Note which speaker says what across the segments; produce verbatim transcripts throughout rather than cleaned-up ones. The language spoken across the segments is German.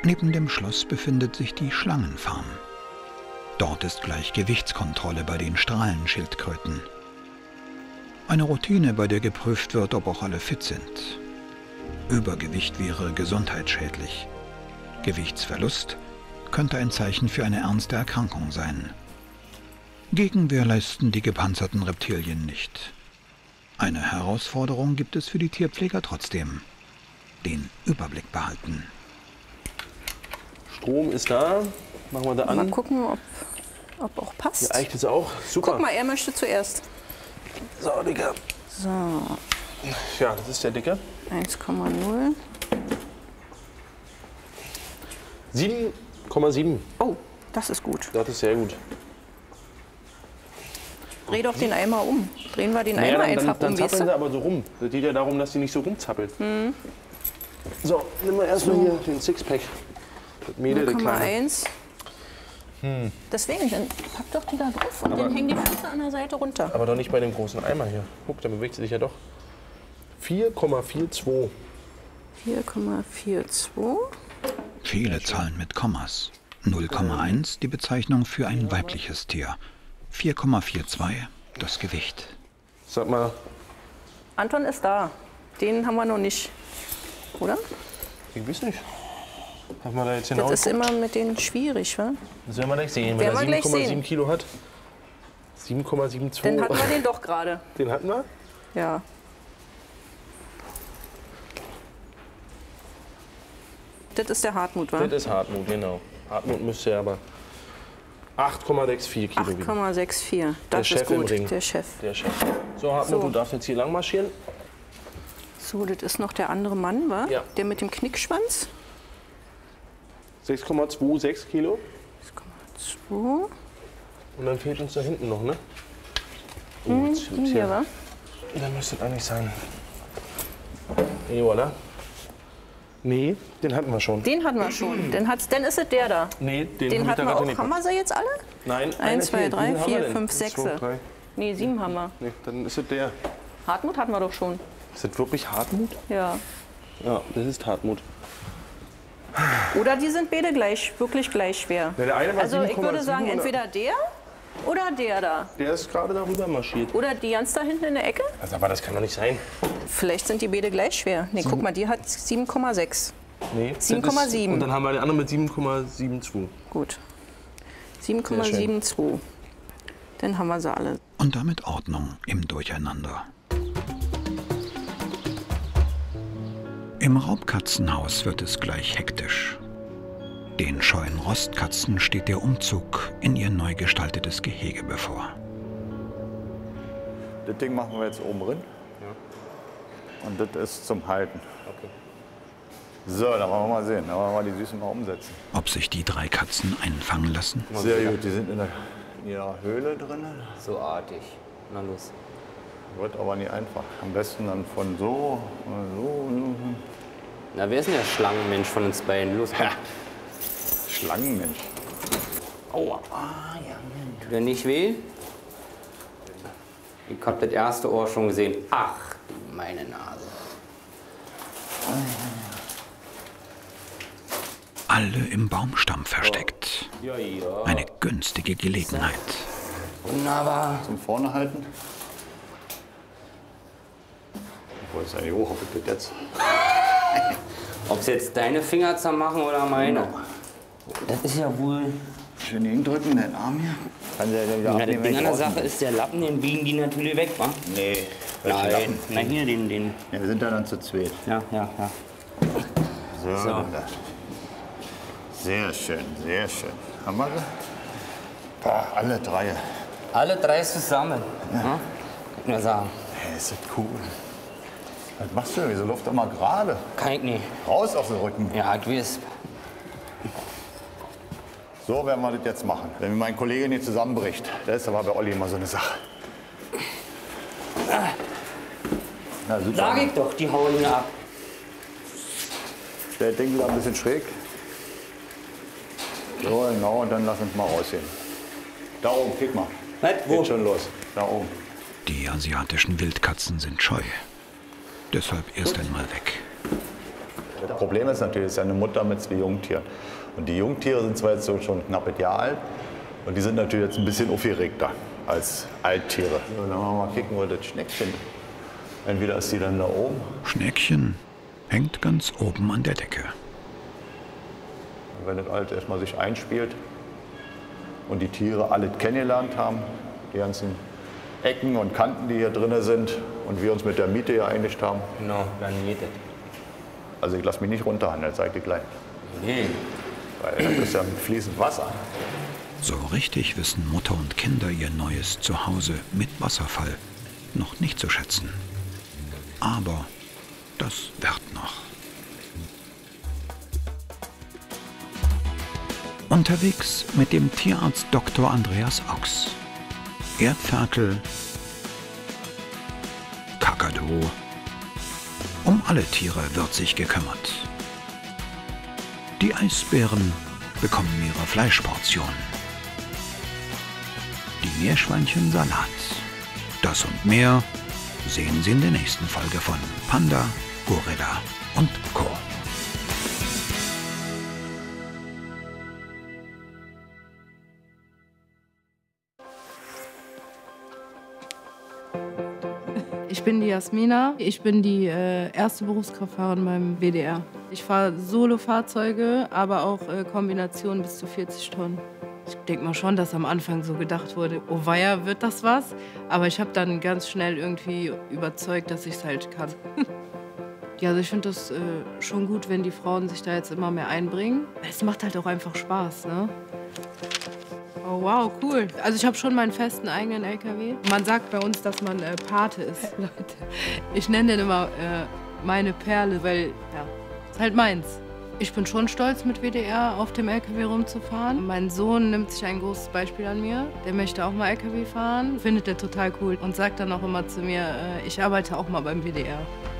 Speaker 1: Neben dem Schloss befindet sich die Schlangenfarm. Dort ist gleich Gewichtskontrolle bei den Strahlenschildkröten. Eine Routine, bei der geprüft wird, ob auch alle fit sind. Übergewicht wäre gesundheitsschädlich. Gewichtsverlust könnte ein Zeichen für eine ernste Erkrankung sein. Gegenwehr leisten die gepanzerten Reptilien nicht. Eine Herausforderung gibt es für die Tierpfleger trotzdem: den Überblick behalten.
Speaker 2: Strom ist da. Machen wir da an.
Speaker 3: Mal gucken, ob, ob auch passt.
Speaker 2: Ja, echt ist auch super.
Speaker 3: Guck mal, er möchte zuerst.
Speaker 2: So, Dicker.
Speaker 3: So.
Speaker 2: Ja, das ist der Dicke.
Speaker 3: eins Komma null.
Speaker 2: sieben Komma sieben.
Speaker 3: Oh, das ist gut.
Speaker 2: Das ist sehr gut.
Speaker 3: Dreh doch den Eimer um. Drehen wir den
Speaker 2: Naja,
Speaker 3: Eimer
Speaker 2: dann,
Speaker 3: einfach
Speaker 2: dann,
Speaker 3: um,
Speaker 2: dann
Speaker 3: weißt
Speaker 2: zappeln
Speaker 3: du?
Speaker 2: sie aber so rum. Das geht ja darum, dass die nicht so rumzappelt.
Speaker 3: Hm.
Speaker 2: So, nimm mal erstmal hier den Sixpack. Das Mädel, der
Speaker 3: null Komma
Speaker 2: Kleine.
Speaker 3: eins. Hm. Deswegen, dann pack doch die da drauf und
Speaker 2: Aber-
Speaker 3: dann hängen die Füße an der Seite runter.
Speaker 2: Aber doch nicht bei dem großen Eimer hier. Guck, da bewegt sie sich ja doch. vier Komma zweiundvierzig.
Speaker 3: vier Komma zweiundvierzig.
Speaker 1: Viele Zahlen mit Kommas. null Komma eins die Bezeichnung für ein weibliches Tier. vier Komma zweiundvierzig das Gewicht.
Speaker 2: Sag mal,
Speaker 3: Anton ist da. Den haben wir noch nicht. Oder?
Speaker 2: ich weiß nicht. Haben wir da jetzt
Speaker 3: Das
Speaker 2: genau
Speaker 3: ist immer mit denen schwierig, wa?
Speaker 2: Das werden wir gleich sehen, wenn
Speaker 3: Werden
Speaker 2: er
Speaker 3: wir gleich
Speaker 2: sieben Komma sieben
Speaker 3: sehen.
Speaker 2: Kilo hat. sieben Komma zweiundsiebzig.
Speaker 3: Dann hatten wir den doch gerade.
Speaker 2: Den hatten wir?
Speaker 3: Ja. Das ist der Hartmut, wa?
Speaker 2: Das ist Hartmut, genau. Hartmut müsste aber acht Komma vierundsechzig Kilo
Speaker 3: acht
Speaker 2: wiegen.
Speaker 3: Komma vierundsechzig. Das
Speaker 2: Der
Speaker 3: ist
Speaker 2: Chef im
Speaker 3: gut.
Speaker 2: Ring.
Speaker 3: Der Chef.
Speaker 2: Der Chef. So, Hartmut,
Speaker 3: So.
Speaker 2: du darfst jetzt hier lang marschieren.
Speaker 3: So, das ist noch der andere Mann, wa?
Speaker 2: Ja.
Speaker 3: Der mit dem Knickschwanz.
Speaker 2: sechs Komma sechsundzwanzig Kilo.
Speaker 3: sechs Komma zwei.
Speaker 2: Und dann fehlt uns da hinten noch, ne? Oh,
Speaker 3: Hm,
Speaker 2: jetzt
Speaker 3: die
Speaker 2: gibt's
Speaker 3: hier, wa?
Speaker 2: Dann müsste das eigentlich sein. Nee, oder? Nee, den hatten wir schon.
Speaker 3: Den hatten wir schon. Dann, hat's, dann ist es der da.
Speaker 2: Nee, den,
Speaker 3: Den
Speaker 2: hab ich
Speaker 3: hatten
Speaker 2: da
Speaker 3: wir
Speaker 2: gerade
Speaker 3: auch.
Speaker 2: nicht.
Speaker 3: Haben wir sie jetzt alle?
Speaker 2: Nein, einer
Speaker 3: Eins, zwei,
Speaker 2: fehlt.
Speaker 3: drei,
Speaker 2: Wie viel haben wir
Speaker 3: vier,
Speaker 2: denn?
Speaker 3: fünf,
Speaker 2: Eins,
Speaker 3: sechs.
Speaker 2: zwei, drei.
Speaker 3: Nee, sieben haben wir.
Speaker 2: Nee, dann ist es der.
Speaker 3: Hartmut hatten wir doch schon.
Speaker 2: Ist das wirklich Hartmut?
Speaker 3: Ja.
Speaker 2: Ja, das ist Hartmut.
Speaker 3: Oder die sind beide gleich, wirklich gleich schwer.
Speaker 2: Ja, der eine war
Speaker 3: Also ich würde sagen,
Speaker 2: sieben Komma sieben
Speaker 3: entweder der oder der da.
Speaker 2: oder- Der ist gerade darüber marschiert.
Speaker 3: Oder die ganz da hinten in der Ecke.
Speaker 2: Also, aber das kann doch nicht sein.
Speaker 3: Vielleicht sind die beide gleich schwer. Nee, guck mal, die hat sieben Komma sechs.
Speaker 2: Nee, das
Speaker 3: sieben Komma
Speaker 2: ist-
Speaker 3: sieben.
Speaker 2: Und dann haben wir den anderen mit sieben Komma zweiundsiebzig.
Speaker 3: Gut. sieben Komma zweiundsiebzig. Dann haben wir sie alle.
Speaker 1: Und damit Ordnung im Durcheinander. Im Raubkatzenhaus wird es gleich hektisch. Den scheuen Rostkatzen steht der Umzug in ihr neu gestaltetes Gehege bevor.
Speaker 4: Das Ding machen wir jetzt oben drin. Und das ist zum Halten. So, dann wollen wir mal sehen. Dann wollen wir mal die Süßen mal umsetzen.
Speaker 1: Ob sich die drei Katzen einfangen lassen?
Speaker 4: Sehr gut, die sind in, der, in ihrer Höhle drin.
Speaker 5: So artig. Na los.
Speaker 4: Wird aber nicht einfach. Am besten dann von so, so, so.
Speaker 5: Na, wer ist denn der Schlangenmensch von uns beiden? Los, komm.
Speaker 4: Schlangenmensch.
Speaker 5: Aua. Ah, ja, Mensch. Tut er nicht weh? Ich hab das erste Ohr schon gesehen. Ach, du meine Nase.
Speaker 1: Alle im Baumstamm versteckt.
Speaker 5: Ja, ja.
Speaker 1: Eine günstige Gelegenheit.
Speaker 5: Wunderbar.
Speaker 4: Zum Vorne halten. Ich wollte es eigentlich hoch, ob ich das jetzt.
Speaker 5: Ob es jetzt deine Finger zermachen oder meine? Das ist ja wohl...
Speaker 4: Schön hindrücken, den Arm hier. Kann der wieder
Speaker 5: Ja, das
Speaker 4: abnehmen,
Speaker 5: Ding
Speaker 4: wenn
Speaker 5: an
Speaker 4: ich
Speaker 5: der
Speaker 4: draußen
Speaker 5: Sache ist, der Lappen, den biegen die natürlich weg, wa?
Speaker 4: bin. Nee. welchen
Speaker 5: Nein,
Speaker 4: Lappen?
Speaker 5: na hier, den, den.
Speaker 4: Ja, wir sind da dann zu zweit.
Speaker 5: Ja, ja, ja.
Speaker 4: So.
Speaker 5: So.
Speaker 4: da. Sehr schön, sehr schön. Haben wir sie? Boah, alle drei.
Speaker 5: Alle drei zusammen. Ja. Kann ich nur sagen.
Speaker 4: Hey, ist das cool. Was machst du denn? Wieso läuft doch mal gerade?
Speaker 5: Kann ich nicht.
Speaker 4: Raus auf den Rücken.
Speaker 5: Ja, ich weiß.
Speaker 4: So werden wir das jetzt machen. Wenn mir mein Kollege nicht zusammenbricht, das ist aber bei Olli immer so eine Sache. Na, super.
Speaker 5: Sag ich doch, die hauen mir ab.
Speaker 4: Stell das Ding wieder ein bisschen schräg. So, genau, und dann lass uns mal rausheben. Da oben, kick mal.
Speaker 5: Was? Wo?
Speaker 4: Geht schon los. Da oben.
Speaker 1: Die asiatischen Wildkatzen sind scheu. Deshalb erst einmal weg.
Speaker 4: Problem ist natürlich, es ist ja eine Mutter mit zwei Jungtieren. Und die Jungtiere sind zwar jetzt so schon knapp ein Jahr alt und die sind natürlich jetzt ein bisschen aufgeregter als Alttiere. So, dann wollen wir mal kicken, wo das Schneckchen. Entweder ist die dann da oben.
Speaker 1: Schneckchen hängt ganz oben an der Decke.
Speaker 4: Wenn das alles erstmal sich einspielt und die Tiere alle kennengelernt haben, die ganzen Ecken und Kanten, die hier drin sind und wir uns mit der Miete hier einigt haben.
Speaker 5: Genau, dann geht es.
Speaker 4: Also ich lasse mich nicht runterhandeln, sag ich gleich.
Speaker 5: Nee.
Speaker 4: Weil das ist ja mit fließend Wasser.
Speaker 1: So richtig wissen Mutter und Kinder ihr neues Zuhause mit Wasserfall noch nicht zu schätzen. Aber das wird noch. Unterwegs mit dem Tierarzt Doktor Andreas Ochs. Erdferkel, Kakadu. Um alle Tiere wird sich gekümmert. Die Eisbären bekommen ihre Fleischportion. Die Meerschweinchen Salat. Das und mehr sehen Sie in der nächsten Folge von Panda, Gorilla und Co.
Speaker 6: Ich bin die Jasmina. Ich bin die äh, erste Berufskraftfahrerin beim W D R. Ich fahre Solo-Fahrzeuge, aber auch äh, Kombinationen bis zu vierzig Tonnen. Ich denke mal schon, dass am Anfang so gedacht wurde, oh weia, wird das was? Aber ich habe dann ganz schnell irgendwie überzeugt, dass ich es halt kann. Ja, also ich finde das äh, schon gut, wenn die Frauen sich da jetzt immer mehr einbringen. Es macht halt auch einfach Spaß, ne? Oh wow, cool. Also ich habe schon meinen festen eigenen L K W. Man sagt bei uns, dass man äh, Pate ist, Leute. Ich nenne den immer äh, meine Perle, weil, ja, ist halt meins. Ich bin schon stolz, mit W D R auf dem L K W rumzufahren. Mein Sohn nimmt sich ein großes Beispiel an mir. Der möchte auch mal L K W fahren, findet der total cool und sagt dann auch immer zu mir, äh, ich arbeite auch mal beim W D R.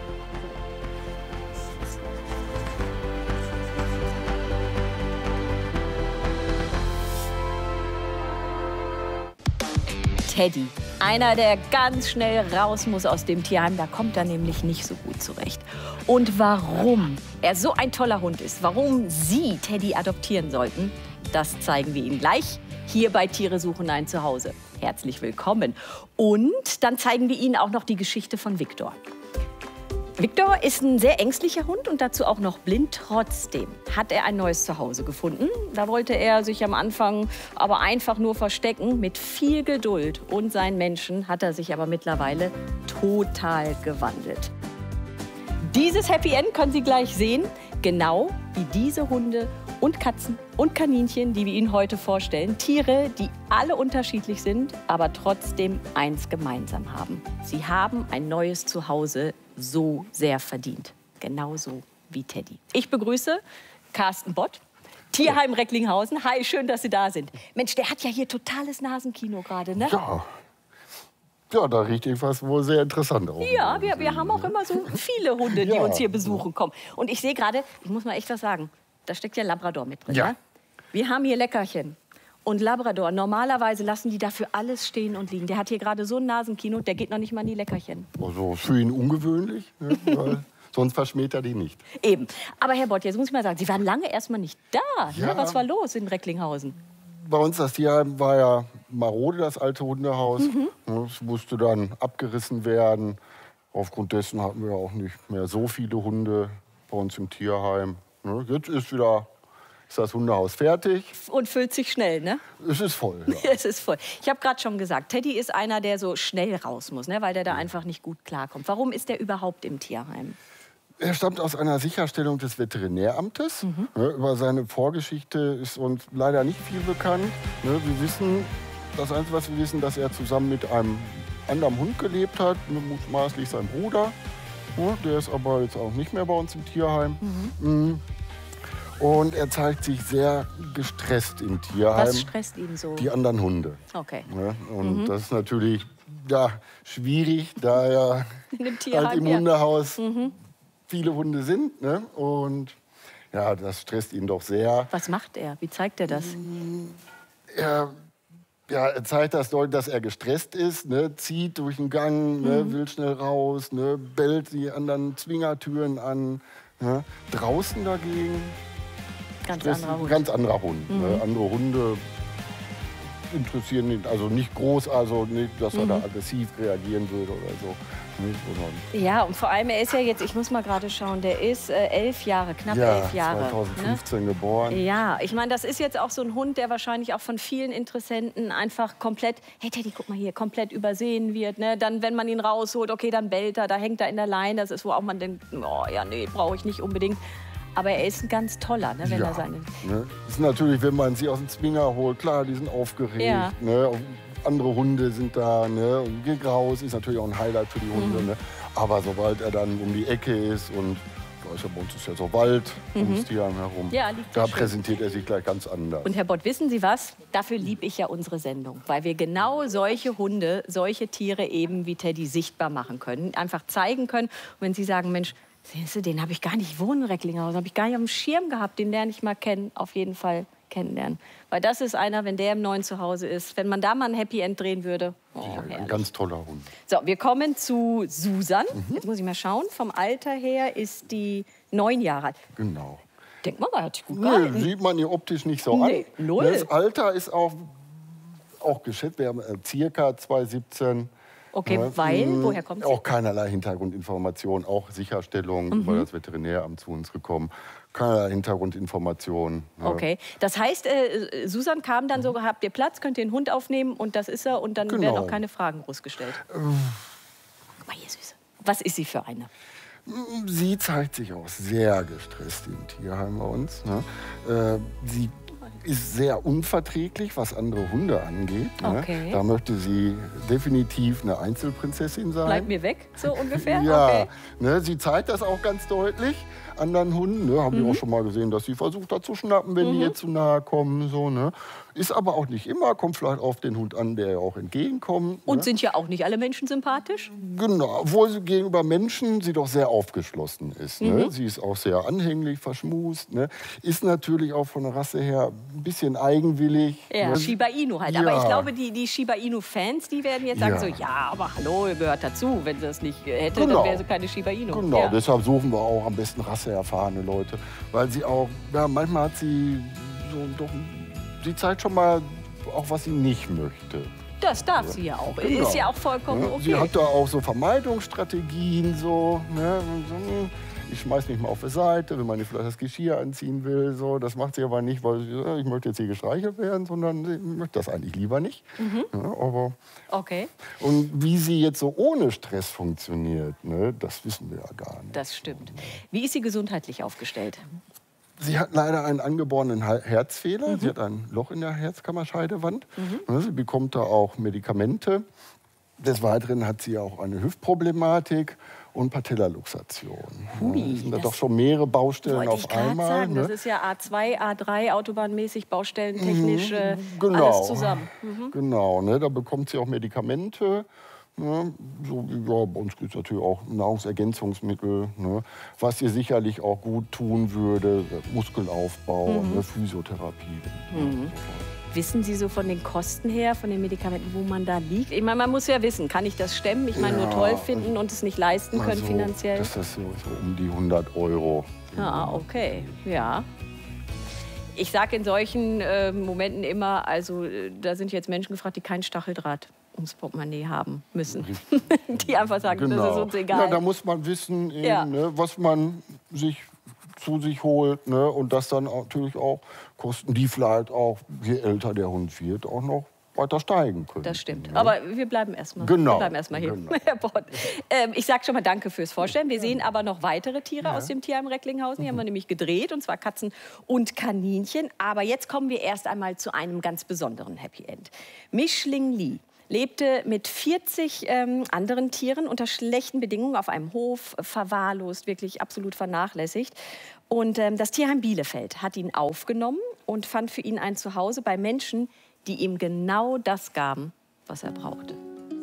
Speaker 7: Teddy. Einer, der ganz schnell raus muss aus dem Tierheim. Da kommt er nämlich nicht so gut zurecht. Und warum er so ein toller Hund ist, warum Sie Teddy adoptieren sollten, das zeigen wir Ihnen gleich hier bei Tiere suchen ein Zuhause. Herzlich willkommen. Und dann zeigen wir Ihnen auch noch die Geschichte von Viktor. Viktor ist ein sehr ängstlicher Hund und dazu auch noch blind. Trotzdem hat er ein neues Zuhause gefunden. Da wollte er sich am Anfang aber einfach nur verstecken. Mit viel Geduld und seinen Menschen hat er sich aber mittlerweile total gewandelt. Dieses Happy End können Sie gleich sehen, genau wie diese Hunde und Katzen und Kaninchen, die wir Ihnen heute vorstellen. Tiere, die alle unterschiedlich sind, aber trotzdem eins gemeinsam haben. Sie haben ein neues Zuhause so sehr verdient. Genauso wie Teddy. Ich begrüße Carsten Bott, Tierheim Recklinghausen. Hi, schön, dass Sie da sind. Mensch, der hat ja hier totales Nasenkino gerade, ne?
Speaker 8: Ja. Ja, da riecht irgendwas wohl sehr interessant aus.
Speaker 7: Ja, wir, wir haben auch immer so viele Hunde, die
Speaker 8: Ja.
Speaker 7: uns hier besuchen kommen. Und ich sehe gerade, ich muss mal echt was sagen, da steckt ja Labrador mit drin.
Speaker 8: Ja.
Speaker 7: Ne? Wir haben hier Leckerchen. Und Labrador, normalerweise lassen die dafür alles stehen und liegen. Der hat hier gerade so ein Nasenkino, der geht noch nicht mal in die Leckerchen.
Speaker 8: Also für ihn ungewöhnlich, ne? Weil sonst verschmäht er die nicht.
Speaker 7: Eben. Aber Herr Bott, jetzt muss ich mal sagen, Sie waren lange erst mal nicht da.
Speaker 8: Ja.
Speaker 7: Ne? Was war los in Recklinghausen?
Speaker 8: Bei uns das Tierheim war ja marode, das alte Hundehaus.
Speaker 7: Mhm.
Speaker 8: Es musste dann abgerissen werden. Aufgrund dessen hatten wir auch nicht mehr so viele Hunde bei uns im Tierheim. Ne? Jetzt ist wieder ist das Hundehaus fertig.
Speaker 7: Und füllt sich schnell, ne?
Speaker 8: Es ist voll. Ja.
Speaker 7: Es ist voll. Ich habe gerade schon gesagt, Teddy ist einer, der so schnell raus muss, ne? Weil der da einfach nicht gut klarkommt. Warum ist der überhaupt im Tierheim?
Speaker 8: Er stammt aus einer Sicherstellung des Veterinäramtes.
Speaker 7: Mhm.
Speaker 8: Ne, über seine Vorgeschichte ist uns leider nicht viel bekannt. Ne, wir wissen, das Einzige, was wir wissen, dass er zusammen mit einem anderen Hund gelebt hat, mutmaßlich sein Bruder. Ne, der ist aber jetzt auch nicht mehr bei uns im Tierheim. Mhm. Und er zeigt sich sehr gestresst im Tierheim.
Speaker 7: Was stresst ihn so?
Speaker 8: Die anderen Hunde.
Speaker 7: Okay.
Speaker 8: Ne, und
Speaker 7: Mhm.
Speaker 8: das ist natürlich ja, schwierig, da er
Speaker 7: In dem Tierheim,
Speaker 8: halt im
Speaker 7: ja.
Speaker 8: Hundehaus
Speaker 7: Mhm.
Speaker 8: viele Hunde sind. Ne? Und ja, das stresst ihn doch sehr.
Speaker 7: Was macht er? Wie zeigt er das?
Speaker 8: Er, ja, er zeigt das deutlich, dass er gestresst ist, ne? Zieht durch den Gang, ne?
Speaker 7: Mhm.
Speaker 8: Will schnell raus, ne? Bellt die anderen Zwingertüren an, Ne? Draußen dagegen
Speaker 7: Ganz
Speaker 8: Stress,
Speaker 7: anderer Hund.
Speaker 8: Ganz anderer Hund.
Speaker 7: Mhm.
Speaker 8: Ne? Andere Hunde interessieren ihn, also nicht groß, also nicht, dass er
Speaker 7: Mhm.
Speaker 8: da aggressiv reagieren würde oder so. Ne? Sondern
Speaker 7: Ja, und vor allem, er ist ja jetzt, ich muss mal gerade schauen, der ist äh, elf Jahre, knapp
Speaker 8: ja,
Speaker 7: elf Jahre.
Speaker 8: zweitausendfünfzehn geboren.
Speaker 7: Ne? Ja, ich meine, das ist jetzt auch so ein Hund, der wahrscheinlich auch von vielen Interessenten einfach komplett, hey Teddy, guck mal hier, komplett übersehen wird. Ne? Dann, wenn man ihn rausholt, okay, dann bellt er, da hängt er in der Leine. Das ist, wo auch man denkt, oh ja, nee, brauche ich nicht unbedingt. Aber er ist ein ganz toller, ne, wenn
Speaker 8: Ja,
Speaker 7: er seine...
Speaker 8: ne? Das ist natürlich, wenn man sie aus dem Zwinger holt, klar, die sind aufgeregt.
Speaker 7: Ja.
Speaker 8: Ne? Andere Hunde sind da. Ne? Und Gegraus ist natürlich auch ein Highlight für die Hunde.
Speaker 7: Mhm.
Speaker 8: Ne? Aber sobald er dann um die Ecke ist und da ist ja bei uns ist ja so Wald
Speaker 7: Mhm.
Speaker 8: ums Tierheim herum,
Speaker 7: Ja, liegt
Speaker 8: da
Speaker 7: ja schön.
Speaker 8: präsentiert er sich gleich ganz anders.
Speaker 7: Und Herr Bott, wissen Sie was? Dafür liebe ich ja unsere Sendung. Weil wir genau solche Hunde, solche Tiere eben wie Teddy sichtbar machen können. Einfach zeigen können. Und wenn Sie sagen, Mensch, sehen Sie, den habe ich gar nicht wohnen in Recklinghausen, habe ich gar nicht auf dem Schirm gehabt, den lerne ich mal kennen, auf jeden Fall kennenlernen. Weil das ist einer, wenn der im neuen Zuhause ist, wenn man da mal ein Happy End drehen würde. Oh,
Speaker 8: Ein
Speaker 7: herrlich.
Speaker 8: ganz toller Hund.
Speaker 7: So, wir kommen zu Susan.
Speaker 8: Mhm.
Speaker 7: Jetzt muss ich mal schauen. Vom Alter her ist die neun Jahre alt.
Speaker 8: Genau.
Speaker 7: Denkt man mal, hat sich gut
Speaker 8: Nee,
Speaker 7: gehalten.
Speaker 8: sieht man ihr optisch nicht so
Speaker 7: Nee,
Speaker 8: an.
Speaker 7: null.
Speaker 8: Das Alter ist auch, auch geschätzt. Wir haben äh, circa zweitausendsiebzehn.
Speaker 7: Okay,
Speaker 8: Ne?
Speaker 7: weil,
Speaker 8: Mm,
Speaker 7: woher kommt sie?
Speaker 8: Auch keinerlei Hintergrundinformation, auch Sicherstellung
Speaker 7: Mhm.
Speaker 8: über das Veterinäramt zu uns gekommen. Keinerlei Hintergrundinformation. Ne?
Speaker 7: Okay, das heißt, äh, Susan kam dann so, habt ihr Platz, könnt ihr den Hund aufnehmen und das ist er und dann
Speaker 8: Genau.
Speaker 7: werden auch keine Fragen groß gestellt. Guck mal hier, Süße. Was ist sie für eine?
Speaker 8: Sie zeigt sich auch sehr gestresst im Tierheim bei uns. Ne? Äh, sie ist sehr unverträglich, was andere Hunde angeht. Ne?
Speaker 7: Okay.
Speaker 8: Da möchte sie definitiv eine Einzelprinzessin sein.
Speaker 7: Bleib mir weg, so ungefähr?
Speaker 8: Ja,
Speaker 7: Okay.
Speaker 8: ne, sie zeigt das auch ganz deutlich anderen Hunden. Ne, haben
Speaker 7: Mhm.
Speaker 8: wir auch schon mal gesehen, dass sie versucht, da zu schnappen, wenn
Speaker 7: Mhm.
Speaker 8: die ihr zu nahe kommen. So, ne. Ist aber auch nicht immer, kommt vielleicht auf den Hund an, der ihr auch entgegenkommt.
Speaker 7: Und
Speaker 8: ne.
Speaker 7: sind ja auch nicht alle Menschen sympathisch?
Speaker 8: Genau, obwohl sie gegenüber Menschen sie doch sehr aufgeschlossen ist. Ne?
Speaker 7: Mhm.
Speaker 8: Sie ist auch sehr anhänglich, verschmust. Ne? Ist natürlich auch von der Rasse her ein bisschen eigenwillig.
Speaker 7: Ja,
Speaker 8: ne?
Speaker 7: Shiba Inu halt.
Speaker 8: Ja.
Speaker 7: Aber ich glaube, die, die Shiba Inu-Fans, die werden jetzt sagen
Speaker 8: Ja.
Speaker 7: so, ja, aber hallo, ihr gehört dazu. Wenn sie das nicht hätte,
Speaker 8: Genau.
Speaker 7: dann wäre sie keine Shiba Inu.
Speaker 8: Genau,
Speaker 7: Ja.
Speaker 8: deshalb suchen wir auch am besten rasseerfahrene Leute. Weil sie auch, ja, manchmal hat sie so doch, sie zeigt schon mal auch, was sie nicht möchte.
Speaker 7: Das darf sie ja auch.
Speaker 8: Genau.
Speaker 7: Ist ja auch vollkommen
Speaker 8: Ja,
Speaker 7: okay.
Speaker 8: Sie hat da auch so Vermeidungsstrategien, so, ne? so hm, ich schmeiß mich mal auf die Seite, wenn man ihr vielleicht das Geschirr anziehen will. So. Das macht sie aber nicht, weil sie, ja, ich möchte jetzt hier gestreichelt werden, sondern sie möchte das eigentlich lieber nicht.
Speaker 7: Mhm.
Speaker 8: Ja, aber
Speaker 7: Okay,
Speaker 8: und wie sie jetzt so ohne Stress funktioniert, ne, das wissen wir ja gar nicht.
Speaker 7: das stimmt. Wie ist sie gesundheitlich aufgestellt?
Speaker 8: Sie hat leider einen angeborenen Her- Herzfehler.
Speaker 7: Mhm.
Speaker 8: Sie hat ein Loch in der Herzkammerscheidewand.
Speaker 7: Mhm.
Speaker 8: Ne, Sie bekommt da auch Medikamente. Des Weiteren hat sie auch eine Hüftproblematik und Patellaluxation.
Speaker 7: Hui,
Speaker 8: das sind da
Speaker 7: das
Speaker 8: doch schon mehrere Baustellen
Speaker 7: Wollte
Speaker 8: auf
Speaker 7: ich gerade
Speaker 8: einmal.
Speaker 7: sagen,
Speaker 8: ne?
Speaker 7: das ist ja A zwei, A drei, autobahnmäßig, baustellentechnisch, äh,
Speaker 8: Genau.
Speaker 7: alles zusammen. Mhm.
Speaker 8: Genau, ne, da bekommt sie auch Medikamente. Ne, so wie ja, bei uns gibt es natürlich auch Nahrungsergänzungsmittel, ne, was ihr sicherlich auch gut tun würde. Muskelaufbau,
Speaker 7: Mhm.
Speaker 8: ne, Physiotherapie.
Speaker 7: Mhm. Wissen Sie so von den Kosten her, von den Medikamenten, wo man da liegt? Ich meine, man muss ja wissen, kann ich das stemmen? Ich meine, nur
Speaker 8: Ja,
Speaker 7: toll finden und es nicht leisten können
Speaker 8: Also,
Speaker 7: finanziell?
Speaker 8: Das ist so, so um die hundert Euro.
Speaker 7: Ah, okay, ja. Ich sage in solchen äh, Momenten immer, also äh, da sind jetzt Menschen gefragt, die kein Stacheldraht ums Portemonnaie haben müssen. Die einfach sagen, das ist uns egal.
Speaker 8: Ja, da muss man wissen, eben,
Speaker 7: Ja.
Speaker 8: ne, was man sich zu sich holt. Ne, und das dann auch, natürlich auch Kosten, die vielleicht auch, je älter der Hund wird, auch noch weiter steigen können.
Speaker 7: Das stimmt.
Speaker 8: Ne?
Speaker 7: Aber wir bleiben erstmal
Speaker 8: Genau,
Speaker 7: wir bleiben erst mal hier.
Speaker 8: genau.
Speaker 7: Herr Bott. Ähm, ich sage schon mal danke fürs Vorstellen. Wir sehen aber noch weitere Tiere aus dem Tierheim Recklinghausen. Die haben wir nämlich gedreht, und zwar Katzen und Kaninchen. Aber jetzt kommen wir erst einmal zu einem ganz besonderen Happy End. Mischling Lee lebte mit vierzig ähm, anderen Tieren unter schlechten Bedingungen auf einem Hof, verwahrlost, wirklich absolut vernachlässigt. Und ähm, das Tierheim Bielefeld hat ihn aufgenommen und fand für ihn ein Zuhause bei Menschen, die ihm genau das gaben, was er brauchte.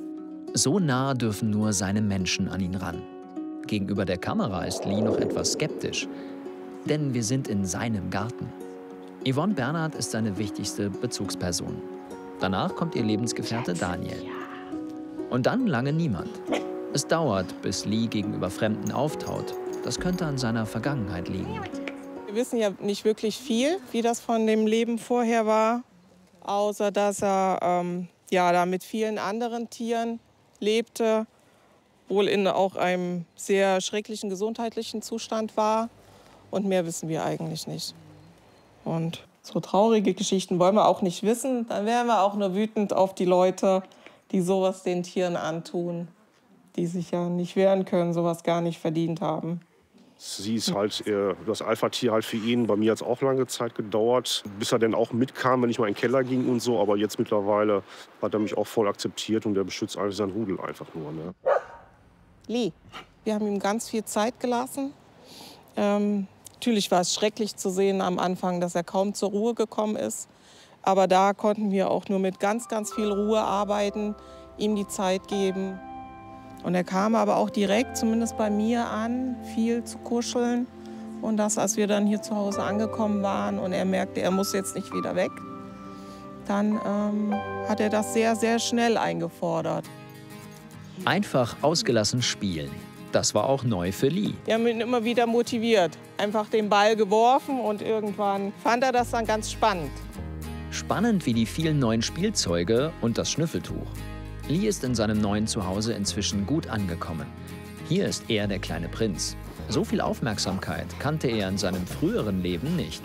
Speaker 9: So nah dürfen nur seine Menschen an ihn ran. Gegenüber der Kamera ist Lee noch etwas skeptisch, denn wir sind in seinem Garten. Yvonne Bernhard ist seine wichtigste Bezugsperson. Danach kommt ihr Lebensgefährte Daniel. Und dann lange niemand. Es dauert, bis Lee gegenüber Fremden auftaut. Das könnte an seiner Vergangenheit liegen.
Speaker 10: Wir wissen ja nicht wirklich viel, wie das von dem Leben vorher war, außer dass er ähm, ja, da mit vielen anderen Tieren lebte, wohl in auch einem sehr schrecklichen gesundheitlichen Zustand war. Und mehr wissen wir eigentlich nicht. Und so traurige Geschichten wollen wir auch nicht wissen. Dann wären wir auch nur wütend auf die Leute, die sowas den Tieren antun, die sich ja nicht wehren können, sowas gar nicht verdient haben.
Speaker 11: Sie ist halt eher das Alpha-Tier halt für ihn. Bei mir hat es auch lange Zeit gedauert, bis er dann auch mitkam, wenn ich mal in den Keller ging und so. Aber jetzt mittlerweile hat er mich auch voll akzeptiert und der beschützt eigentlich seinen Rudel einfach nur. Ne?
Speaker 10: Lee, wir haben ihm ganz viel Zeit gelassen. Ähm, natürlich war es schrecklich zu sehen am Anfang, dass er kaum zur Ruhe gekommen ist. Aber da konnten wir auch nur mit ganz, ganz viel Ruhe arbeiten, ihm die Zeit geben. Und er kam aber auch direkt, zumindest bei mir, an, viel zu kuscheln. Und das, als wir dann hier zu Hause angekommen waren und er merkte, er muss jetzt nicht wieder weg, dann ähm, hat er das sehr, sehr schnell eingefordert.
Speaker 9: Einfach ausgelassen spielen. Das war auch neu für Lee.
Speaker 10: Wir haben ihn immer wieder motiviert. Einfach den Ball geworfen und irgendwann fand er das dann ganz spannend.
Speaker 9: Spannend wie die vielen neuen Spielzeuge und das Schnüffeltuch. Lee ist in seinem neuen Zuhause inzwischen gut angekommen. Hier ist er der kleine Prinz. So viel Aufmerksamkeit kannte er in seinem früheren Leben nicht.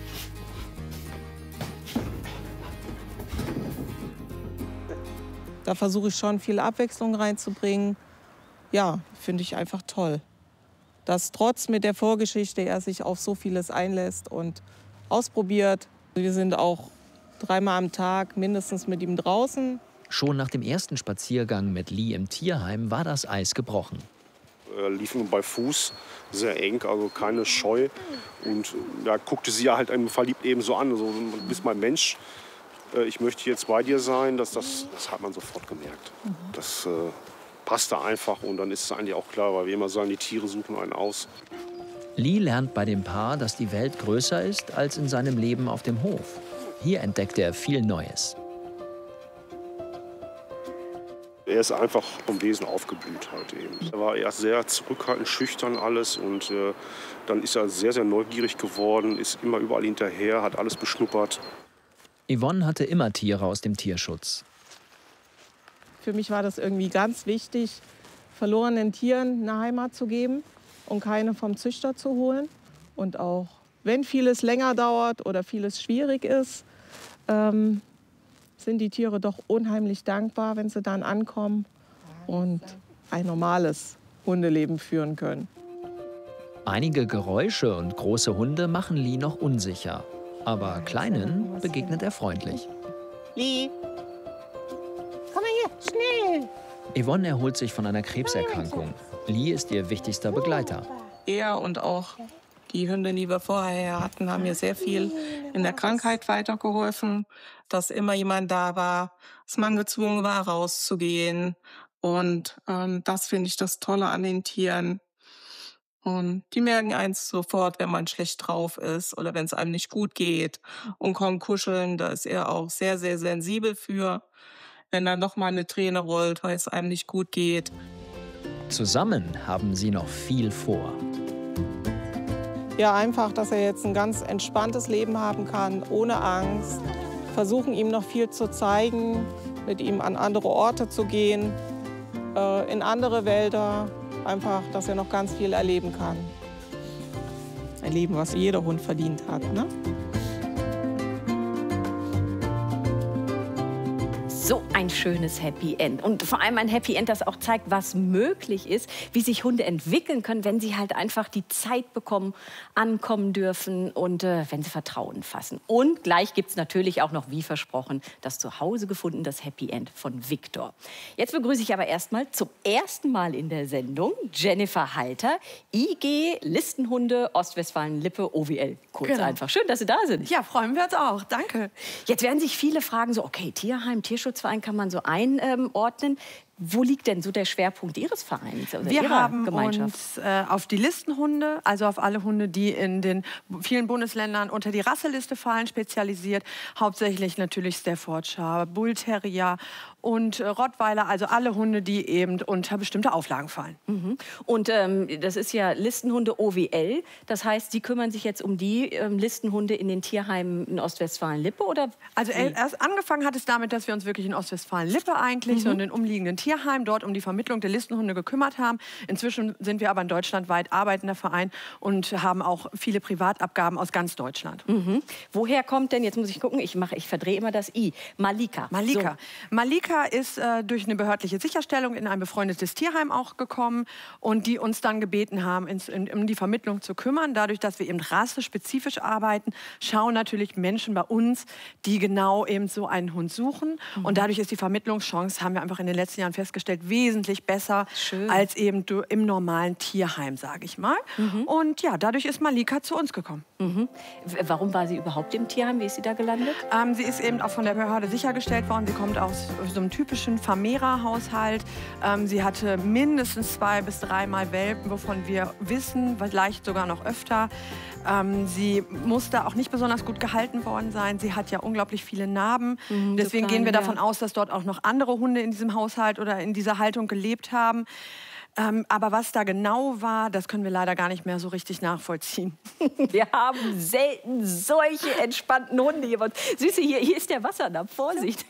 Speaker 10: Da versuche ich schon viel Abwechslung reinzubringen. Ja, finde ich einfach toll. Dass trotz mit der Vorgeschichte er sich auf so vieles einlässt und ausprobiert. Wir sind auch dreimal am Tag mindestens mit ihm draußen.
Speaker 9: Schon nach dem ersten Spaziergang mit Lee im Tierheim war das Eis gebrochen.
Speaker 11: Er lief nur bei Fuß, sehr eng, also keine Scheu. Und da guckte sie ja halt einem verliebt eben so an. So, du bist mein Mensch, ich möchte jetzt bei dir sein. Das, das, das hat man sofort gemerkt. Das äh, passte einfach und dann ist es eigentlich auch klar, weil wir immer sagen, die Tiere suchen einen aus.
Speaker 9: Lee lernt bei dem Paar, dass die Welt größer ist als in seinem Leben auf dem Hof. Hier entdeckt er viel Neues.
Speaker 11: Er ist einfach vom Wesen aufgeblüht halt eben. Er war erst sehr zurückhaltend, schüchtern alles und äh, dann ist er sehr, sehr neugierig geworden, ist immer überall hinterher, hat alles beschnuppert.
Speaker 9: Yvonne hatte immer Tiere aus dem Tierschutz.
Speaker 10: Für mich war das irgendwie ganz wichtig, verlorenen Tieren eine Heimat zu geben und keine vom Züchter zu holen. Und auch wenn vieles länger dauert oder vieles schwierig ist, ähm, sind die Tiere doch unheimlich dankbar, wenn sie dann ankommen und ein normales Hundeleben führen können.
Speaker 9: Einige Geräusche und große Hunde machen Lee noch unsicher. Aber Kleinen begegnet er freundlich.
Speaker 10: Lee, komm mal hier, schnell!
Speaker 9: Yvonne erholt sich von einer Krebserkrankung. Lee ist ihr wichtigster Begleiter.
Speaker 10: Er und auch die Hündin, die wir vorher hatten, haben mir sehr viel in der Krankheit weitergeholfen. Dass immer jemand da war, dass man gezwungen war, rauszugehen. Und ähm, das finde ich das Tolle an den Tieren. Und die merken eins sofort, wenn man schlecht drauf ist oder wenn es einem nicht gut geht. Und kommen kuscheln, da ist er auch sehr, sehr sensibel für. Wenn dann noch mal eine Träne rollt, weil es einem nicht gut geht.
Speaker 9: Zusammen haben sie noch viel vor.
Speaker 10: Ja, einfach, dass er jetzt ein ganz entspanntes Leben haben kann, ohne Angst. Versuchen, ihm noch viel zu zeigen, mit ihm an andere Orte zu gehen, äh, in andere Wälder. Einfach, dass er noch ganz viel erleben kann. Ein Leben, was jeder Hund verdient hat, ne?
Speaker 7: So ein schönes Happy End. Und vor allem ein Happy End, das auch zeigt, was möglich ist, wie sich Hunde entwickeln können, wenn sie halt einfach die Zeit bekommen, ankommen dürfen und äh, wenn sie Vertrauen fassen. Und gleich gibt es natürlich auch noch, wie versprochen, das zu Hause gefunden, das Happy End von Victor. Jetzt begrüße ich aber erstmal zum ersten Mal in der Sendung Jennifer Halter, I G Listenhunde Ostwestfalen-Lippe O W L. Kurz
Speaker 12: Genau.
Speaker 7: einfach. Schön, dass Sie da sind.
Speaker 12: Ja, freuen wir uns auch. Danke.
Speaker 7: Jetzt werden sich viele fragen, so, okay, Tierheim, Tierschutzverein kann man so einordnen. Wo liegt denn so der Schwerpunkt Ihres Vereins oder
Speaker 12: Wir
Speaker 7: Ihrer
Speaker 12: haben
Speaker 7: Gemeinschaft?
Speaker 12: uns äh, auf die Listenhunde, also auf alle Hunde, die in den vielen Bundesländern unter die Rasseliste fallen, spezialisiert. Hauptsächlich natürlich Staffordshire, Bull Terrier und äh, Rottweiler, also alle Hunde, die eben unter bestimmte Auflagen fallen.
Speaker 7: Mhm. Und ähm, das ist ja Listenhunde O W L. Das heißt, Sie kümmern sich jetzt um die ähm, Listenhunde in den Tierheimen in Ostwestfalen-Lippe, oder?
Speaker 12: Also äh, erst angefangen hat es damit, dass wir uns wirklich in Ostwestfalen-Lippe eigentlich,
Speaker 7: Mhm.
Speaker 12: so in den umliegenden Tierheimen, dort um die Vermittlung der Listenhunde gekümmert haben. Inzwischen sind wir aber ein deutschlandweit arbeitender Verein und haben auch viele Privatabgaben aus ganz Deutschland.
Speaker 7: Mhm. Woher kommt denn, jetzt muss ich gucken, ich, mache, ich verdrehe immer das I, Malika.
Speaker 12: Malika. Malika ist äh, durch eine behördliche Sicherstellung in ein befreundetes Tierheim auch gekommen und die uns dann gebeten haben, ins, in, um die Vermittlung zu kümmern. Dadurch, dass wir eben rassespezifisch arbeiten, schauen natürlich Menschen bei uns, die genau eben so einen Hund suchen. Mhm. Und dadurch ist die Vermittlungschance, haben wir einfach in den letzten Jahren festgestellt, wesentlich besser
Speaker 7: Schön.
Speaker 12: als eben du, im normalen Tierheim, sage ich mal. Mhm. Und ja, dadurch ist Malika zu uns gekommen.
Speaker 7: Mhm. Warum war sie überhaupt im Tierheim? Wie ist sie da gelandet?
Speaker 12: Ähm, sie ist eben auch von der Behörde sichergestellt worden. Sie kommt aus so einem typischen Vermehrerhaushalt. Ähm, sie hatte mindestens zwei bis dreimal Welpen, wovon wir wissen, vielleicht sogar noch öfter. Ähm, sie musste auch nicht besonders gut gehalten worden sein. Sie hat ja unglaublich viele Narben.
Speaker 7: Mhm,
Speaker 12: Deswegen
Speaker 7: so klein,
Speaker 12: gehen wir davon
Speaker 7: ja.
Speaker 12: aus, dass dort auch noch andere Hunde in diesem Haushalt oder in dieser Haltung gelebt haben. Ähm, aber was da genau war, das können wir leider gar nicht mehr so richtig nachvollziehen.
Speaker 7: Wir haben selten solche entspannten Hunde hier. Süße, hier, hier ist der Wassernapf. Vorsicht.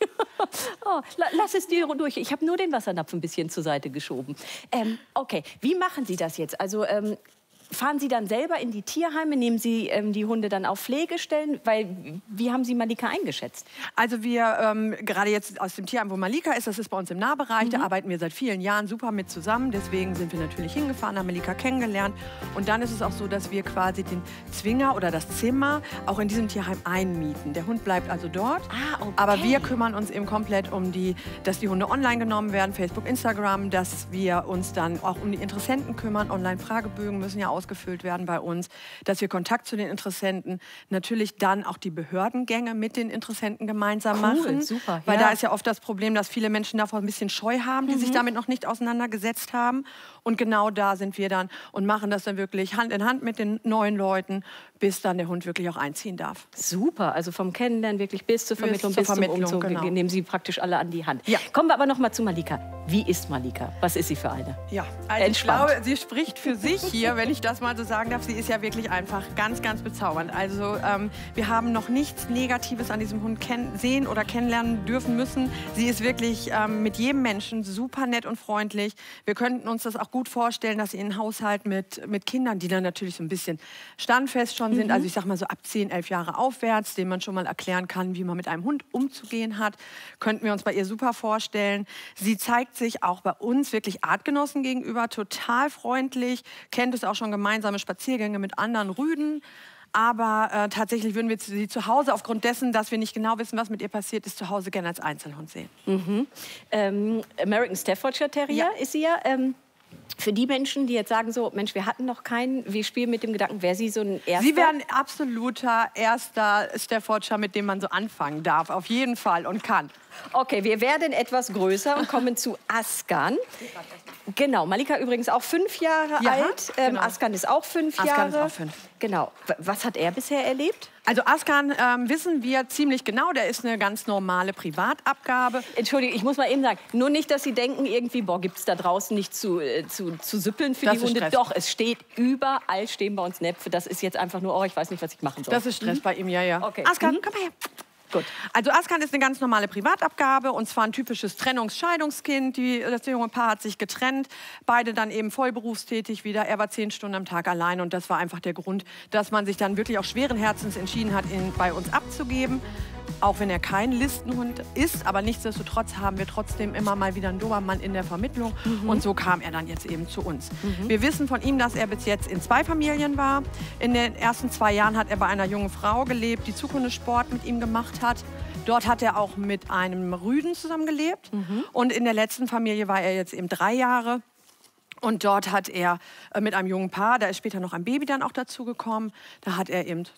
Speaker 7: Oh, la, lass es dir durch. Ich habe nur den Wassernapf ein bisschen zur Seite geschoben. Ähm, okay, wie machen Sie das jetzt? Also ähm, fahren Sie dann selber in die Tierheime? Nehmen Sie ähm, die Hunde dann auf Pflegestellen? Weil, wie haben Sie Malika eingeschätzt?
Speaker 12: Also wir, ähm, gerade jetzt aus dem Tierheim, wo Malika ist, das ist bei uns im Nahbereich, mhm. da arbeiten wir seit vielen Jahren super mit zusammen. Deswegen sind wir natürlich hingefahren, haben Malika kennengelernt. Und dann ist es auch so, dass wir quasi den Zwinger oder das Zimmer auch in diesem Tierheim einmieten. Der Hund bleibt also dort,
Speaker 7: ah, okay.
Speaker 12: aber wir kümmern uns eben komplett um die, dass die Hunde online genommen werden, Facebook, Instagram, dass wir uns dann auch um die Interessenten kümmern. Online-Fragebögen müssen ja ausgefüllt werden bei uns, dass wir Kontakt zu den Interessenten, natürlich dann auch die Behördengänge mit den Interessenten gemeinsam
Speaker 7: Cool,
Speaker 12: machen.
Speaker 7: super,
Speaker 12: Weil
Speaker 7: ja.
Speaker 12: da ist ja oft das Problem, dass viele Menschen davor ein bisschen Scheu haben, die
Speaker 7: Mhm.
Speaker 12: sich damit noch nicht auseinandergesetzt haben. Und genau da sind wir dann und machen das dann wirklich Hand in Hand mit den neuen Leuten, bis dann der Hund wirklich auch einziehen darf.
Speaker 7: Super, also vom Kennenlernen wirklich bis zur Vermittlung, bis,
Speaker 12: zur
Speaker 7: bis
Speaker 12: Vermittlung,
Speaker 7: zum Umzug.
Speaker 12: genau.
Speaker 7: Nehmen Sie praktisch alle an die Hand.
Speaker 12: Ja.
Speaker 7: Kommen wir aber noch mal zu Malika. Wie ist Malika? Was ist sie für eine?
Speaker 12: Ja, also
Speaker 7: Entspannt.
Speaker 12: ich glaube, sie spricht für sich hier, wenn ich das mal so sagen darf. Sie ist ja wirklich einfach ganz, ganz bezaubernd. Also ähm, wir haben noch nichts Negatives an diesem Hund sehen oder kennenlernen dürfen müssen. Sie ist wirklich ähm, mit jedem Menschen super nett und freundlich. Wir könnten uns das auch gut vorstellen, dass sie in einen Haushalt mit, mit Kindern, die dann natürlich so ein bisschen standfest schon sind,
Speaker 7: Mhm.
Speaker 12: also ich sag mal so ab zehn, elf Jahre aufwärts, denen man schon mal erklären kann, wie man mit einem Hund umzugehen hat, könnten wir uns bei ihr super vorstellen. Sie zeigt sich auch bei uns wirklich Artgenossen gegenüber total freundlich, kennt es auch schon gemeinsame Spaziergänge mit anderen Rüden. Aber äh, tatsächlich würden wir sie zu Hause, aufgrund dessen, dass wir nicht genau wissen, was mit ihr passiert ist, zu Hause gerne als Einzelhund sehen.
Speaker 7: Mhm. Ähm, American Staffordshire Terrier
Speaker 12: Ja.
Speaker 7: ist sie ja. Ähm, für die Menschen, die jetzt sagen so, Mensch, wir hatten noch keinen, wir spielen mit dem Gedanken, wäre sie so ein erster?
Speaker 12: Sie wäre ein absoluter erster Staffordshire, mit dem man so anfangen darf, auf jeden Fall und kann.
Speaker 7: Okay, wir werden etwas größer und kommen zu Askan. Genau, Malika übrigens auch fünf Jahre
Speaker 12: Ja,
Speaker 7: alt. Ähm,
Speaker 12: genau.
Speaker 7: Askan ist auch fünf
Speaker 12: Askan
Speaker 7: Jahre.
Speaker 12: ist auch fünf.
Speaker 7: Genau. W- Was hat er bisher erlebt?
Speaker 12: Also Askan ähm, wissen wir ziemlich genau, der ist eine ganz normale Privatabgabe.
Speaker 7: Entschuldigung, ich muss mal eben sagen, nur nicht, dass Sie denken, irgendwie, boah, gibt es da draußen nicht zu, äh, zu, zu süppeln für
Speaker 12: Das
Speaker 7: die
Speaker 12: ist
Speaker 7: Hunde.
Speaker 12: Stress.
Speaker 7: Doch, es steht überall, stehen bei uns Näpfe. Das ist jetzt einfach nur, oh, ich weiß nicht, was ich machen soll.
Speaker 12: Das ist Stress bei ihm, ja, ja.
Speaker 7: Okay.
Speaker 12: Askan,
Speaker 7: Mhm.
Speaker 12: komm mal her.
Speaker 7: Gut.
Speaker 12: Also Askan ist eine ganz normale Privatabgabe und zwar ein typisches Trennungsscheidungskind. Die, das junge Paar hat sich getrennt, beide dann eben voll berufstätig wieder. Er war zehn Stunden am Tag allein und das war einfach der Grund, dass man sich dann wirklich auch schweren Herzens entschieden hat, ihn bei uns abzugeben. Auch wenn er kein Listenhund ist, aber nichtsdestotrotz haben wir trotzdem immer mal wieder einen Dobermann in der Vermittlung.
Speaker 7: Mhm.
Speaker 12: Und so kam er dann jetzt eben zu uns.
Speaker 7: Mhm.
Speaker 12: Wir wissen von ihm, dass er bis jetzt in zwei Familien war. In den ersten zwei Jahren hat er bei einer jungen Frau gelebt, die Zukunftssport mit ihm gemacht hat. Dort hat er auch mit einem Rüden zusammengelebt.
Speaker 7: Mhm.
Speaker 12: Und in der letzten Familie war er jetzt eben drei Jahre. Und dort hat er äh, mit einem jungen Paar, da ist später noch ein Baby dann auch dazu gekommen, da hat er eben so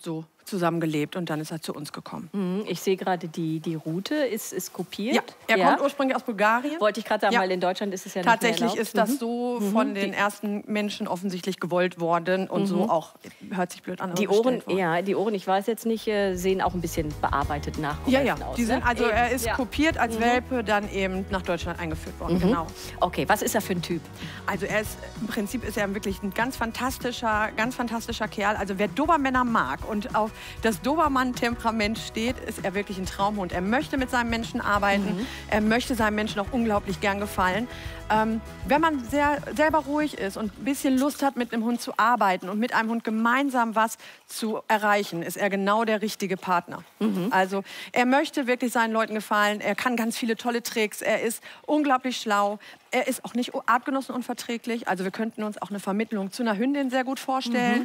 Speaker 12: zusammengelebt und dann ist er zu uns gekommen.
Speaker 7: Mhm, ich sehe gerade, die, die Route ist, ist kopiert.
Speaker 12: Ja, er
Speaker 7: ja.
Speaker 12: kommt ursprünglich aus Bulgarien.
Speaker 7: Wollte ich gerade sagen,
Speaker 12: Ja.
Speaker 7: weil in Deutschland ist es ja
Speaker 12: Tatsächlich
Speaker 7: nicht mehr
Speaker 12: ist das
Speaker 7: mhm.
Speaker 12: so
Speaker 7: Mhm.
Speaker 12: von den
Speaker 7: Die-
Speaker 12: ersten Menschen offensichtlich gewollt worden und
Speaker 7: Mhm.
Speaker 12: so auch, hört sich blöd an, aber
Speaker 7: Die Ohren,
Speaker 12: bestellt worden.
Speaker 7: ja, die Ohren, ich weiß jetzt nicht, äh, sehen auch ein bisschen bearbeitet nach.
Speaker 12: Ja, ja, die sind,
Speaker 7: ne?
Speaker 12: also
Speaker 7: Eben,
Speaker 12: er ist
Speaker 7: ja.
Speaker 12: kopiert als
Speaker 7: Mhm.
Speaker 12: Welpe, dann eben nach Deutschland eingeführt worden,
Speaker 7: Mhm.
Speaker 12: genau.
Speaker 7: Okay, was ist er für ein Typ?
Speaker 12: Also er ist, im Prinzip ist er wirklich ein ganz fantastischer, ganz fantastischer Kerl. Also wer Dobermänner mag und auf das Dobermann-Temperament steht, ist er wirklich ein Traumhund. Er möchte mit seinem Menschen arbeiten,
Speaker 7: Mhm.
Speaker 12: er möchte seinem Menschen auch unglaublich gern gefallen. Ähm, wenn man sehr, selber ruhig ist und ein bisschen Lust hat, mit einem Hund zu arbeiten und mit einem Hund gemeinsam was zu erreichen, ist er genau der richtige Partner.
Speaker 7: Mhm.
Speaker 12: Also er möchte wirklich seinen Leuten gefallen, er kann ganz viele tolle Tricks, er ist unglaublich schlau, er ist auch nicht artgenossenunverträglich, also wir könnten uns auch eine Vermittlung zu einer Hündin sehr gut vorstellen.
Speaker 7: Mhm.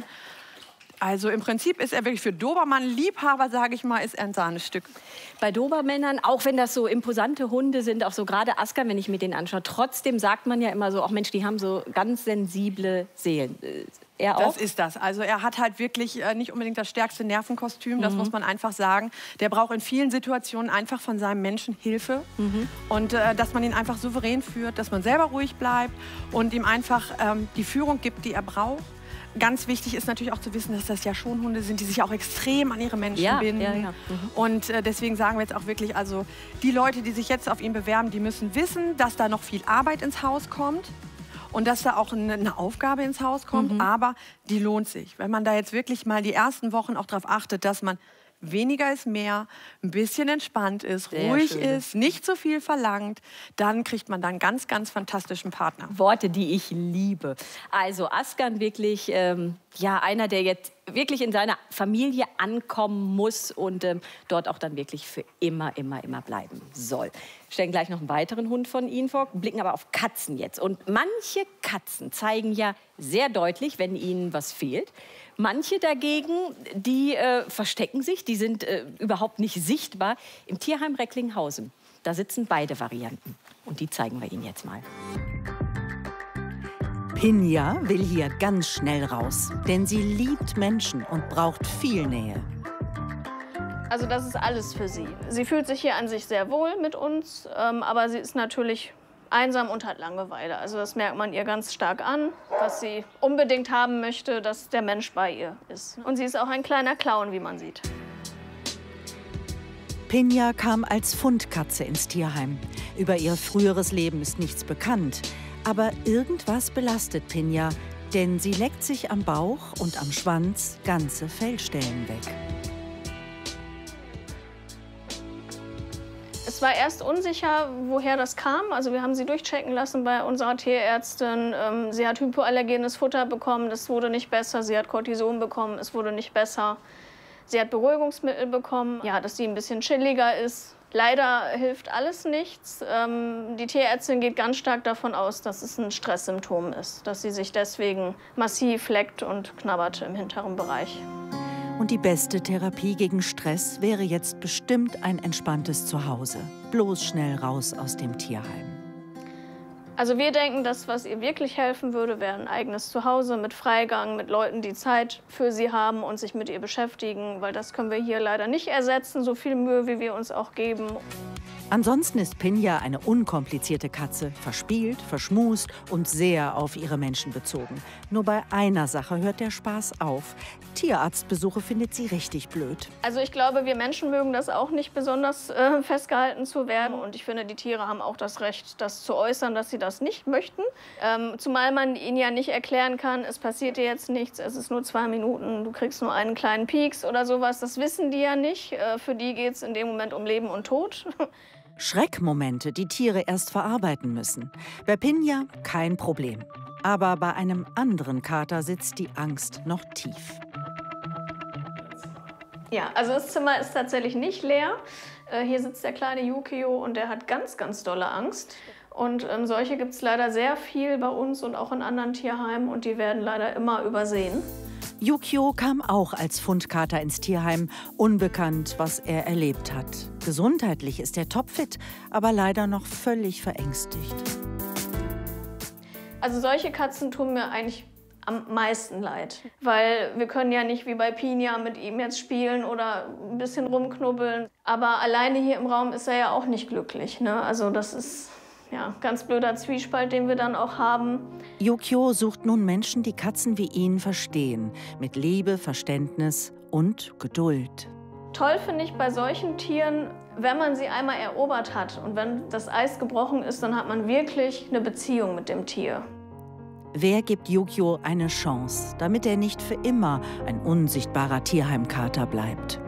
Speaker 12: Also im Prinzip ist er wirklich für Dobermann-Liebhaber, sage ich mal, ist er ein Sahnestück.
Speaker 7: Bei Dobermännern, auch wenn das so imposante Hunde sind, auch so gerade Askern, wenn ich mir den anschaue, trotzdem sagt man ja immer so, auch Mensch, die haben so ganz sensible Seelen. Äh, Er auch?
Speaker 12: Das ist das. Also er hat halt wirklich äh, nicht unbedingt das stärkste Nervenkostüm, das
Speaker 7: Mhm.
Speaker 12: muss man einfach sagen. Der braucht in vielen Situationen einfach von seinem Menschen Hilfe.
Speaker 7: Mhm.
Speaker 12: Und äh, dass man ihn einfach souverän führt, dass man selber ruhig bleibt und ihm einfach ähm, die Führung gibt, die er braucht. Ganz wichtig ist natürlich auch zu wissen, dass das ja schon Hunde sind, die sich auch extrem an ihre Menschen
Speaker 7: Ja,
Speaker 12: binden.
Speaker 7: ja, ja. Mhm.
Speaker 12: Und äh, deswegen sagen wir jetzt auch wirklich, also die Leute, die sich jetzt auf ihn bewerben, die müssen wissen, dass da noch viel Arbeit ins Haus kommt. Und dass da auch eine, eine Aufgabe ins Haus kommt,
Speaker 7: Mhm.
Speaker 12: aber die lohnt sich. Wenn man da jetzt wirklich mal die ersten Wochen auch darauf achtet, dass man weniger ist mehr, ein bisschen entspannt ist,
Speaker 7: Sehr
Speaker 12: ruhig
Speaker 7: schön.
Speaker 12: ist, nicht so viel verlangt, dann kriegt man da einen ganz, ganz fantastischen Partner.
Speaker 7: Worte, die ich liebe. Also Askan wirklich, ähm, ja, einer, der jetzt wirklich in seiner Familie ankommen muss und ähm, dort auch dann wirklich für immer, immer, immer bleiben soll. Wir stellen gleich noch einen weiteren Hund von Ihnen vor, blicken aber auf Katzen jetzt. Und manche Katzen zeigen ja sehr deutlich, wenn ihnen was fehlt. Manche dagegen, die äh, verstecken sich, die sind äh, überhaupt nicht sichtbar. Im Tierheim Recklinghausen, da sitzen beide Varianten. Und die zeigen wir Ihnen jetzt mal.
Speaker 13: Pinja will hier ganz schnell raus, denn sie liebt Menschen und braucht viel Nähe.
Speaker 14: Also das ist alles für sie. Sie fühlt sich hier an sich sehr wohl mit uns, ähm, aber sie ist natürlich einsam und hat Langeweile. Also das merkt man ihr ganz stark an, was sie unbedingt haben möchte, dass der Mensch bei ihr ist. Und sie ist auch ein kleiner Clown, wie man sieht.
Speaker 13: Pinja kam als Fundkatze ins Tierheim. Über ihr früheres Leben ist nichts bekannt. Aber irgendwas belastet Pinja, denn sie leckt sich am Bauch und am Schwanz ganze Fellstellen weg.
Speaker 14: Es war erst unsicher, woher das kam. Also wir haben sie durchchecken lassen bei unserer Tierärztin. Ähm, sie hat hypoallergenes Futter bekommen, das wurde nicht besser. Sie hat Cortison bekommen, es wurde nicht besser. Sie hat Beruhigungsmittel bekommen, ja, dass sie ein bisschen chilliger ist. Leider hilft alles nichts. Ähm, die Tierärztin geht ganz stark davon aus, dass es ein Stresssymptom ist, dass sie sich deswegen massiv leckt und knabbert im hinteren Bereich.
Speaker 13: Und die beste Therapie gegen Stress wäre jetzt bestimmt ein entspanntes Zuhause. Bloß schnell raus aus dem Tierheim.
Speaker 14: Also wir denken, das, was ihr wirklich helfen würde, wäre ein eigenes Zuhause mit Freigang, mit Leuten, die Zeit für sie haben und sich mit ihr beschäftigen, weil das können wir hier leider nicht ersetzen, so viel Mühe, wie wir uns auch geben.
Speaker 13: Ansonsten ist Pinja eine unkomplizierte Katze, verspielt, verschmust und sehr auf ihre Menschen bezogen. Nur bei einer Sache hört der Spaß auf. Tierarztbesuche findet sie richtig blöd.
Speaker 14: Also ich glaube, wir Menschen mögen das auch nicht besonders äh, festgehalten zu werden. Und ich finde, die Tiere haben auch das Recht, das zu äußern, dass sie das nicht möchten. Ähm, zumal man ihnen ja nicht erklären kann, es passiert dir jetzt nichts, es ist nur zwei Minuten, du kriegst nur einen kleinen Pieks oder sowas. Das wissen die ja nicht. Äh, für die geht es in dem Moment um Leben und Tod.
Speaker 13: Schreckmomente, die Tiere erst verarbeiten müssen. Bei Pinja kein Problem. Aber bei einem anderen Kater sitzt die Angst noch tief.
Speaker 14: Ja, also das Zimmer ist tatsächlich nicht leer. Äh, hier sitzt der kleine Yukio und der hat ganz, ganz dolle Angst. Und ähm, solche gibt es leider sehr viel bei uns und auch in anderen Tierheimen und die werden leider immer übersehen.
Speaker 13: Yukio kam auch als Fundkater ins Tierheim, unbekannt, was er erlebt hat. Gesundheitlich ist er topfit, aber leider noch völlig verängstigt.
Speaker 14: Also solche Katzen tun mir eigentlich am meisten leid. Weil wir können ja nicht wie bei Pinja mit ihm jetzt spielen oder ein bisschen rumknubbeln. Aber alleine hier im Raum ist er ja auch nicht glücklich, ne? Also das ist ja ganz blöder Zwiespalt, den wir dann auch haben.
Speaker 13: Yukio sucht nun Menschen, die Katzen wie ihn verstehen. Mit Liebe, Verständnis und Geduld.
Speaker 14: Toll finde ich bei solchen Tieren, wenn man sie einmal erobert hat und wenn das Eis gebrochen ist, dann hat man wirklich eine Beziehung mit dem Tier.
Speaker 13: Wer gibt Yukio eine Chance, damit er nicht für immer ein unsichtbarer Tierheimkater bleibt?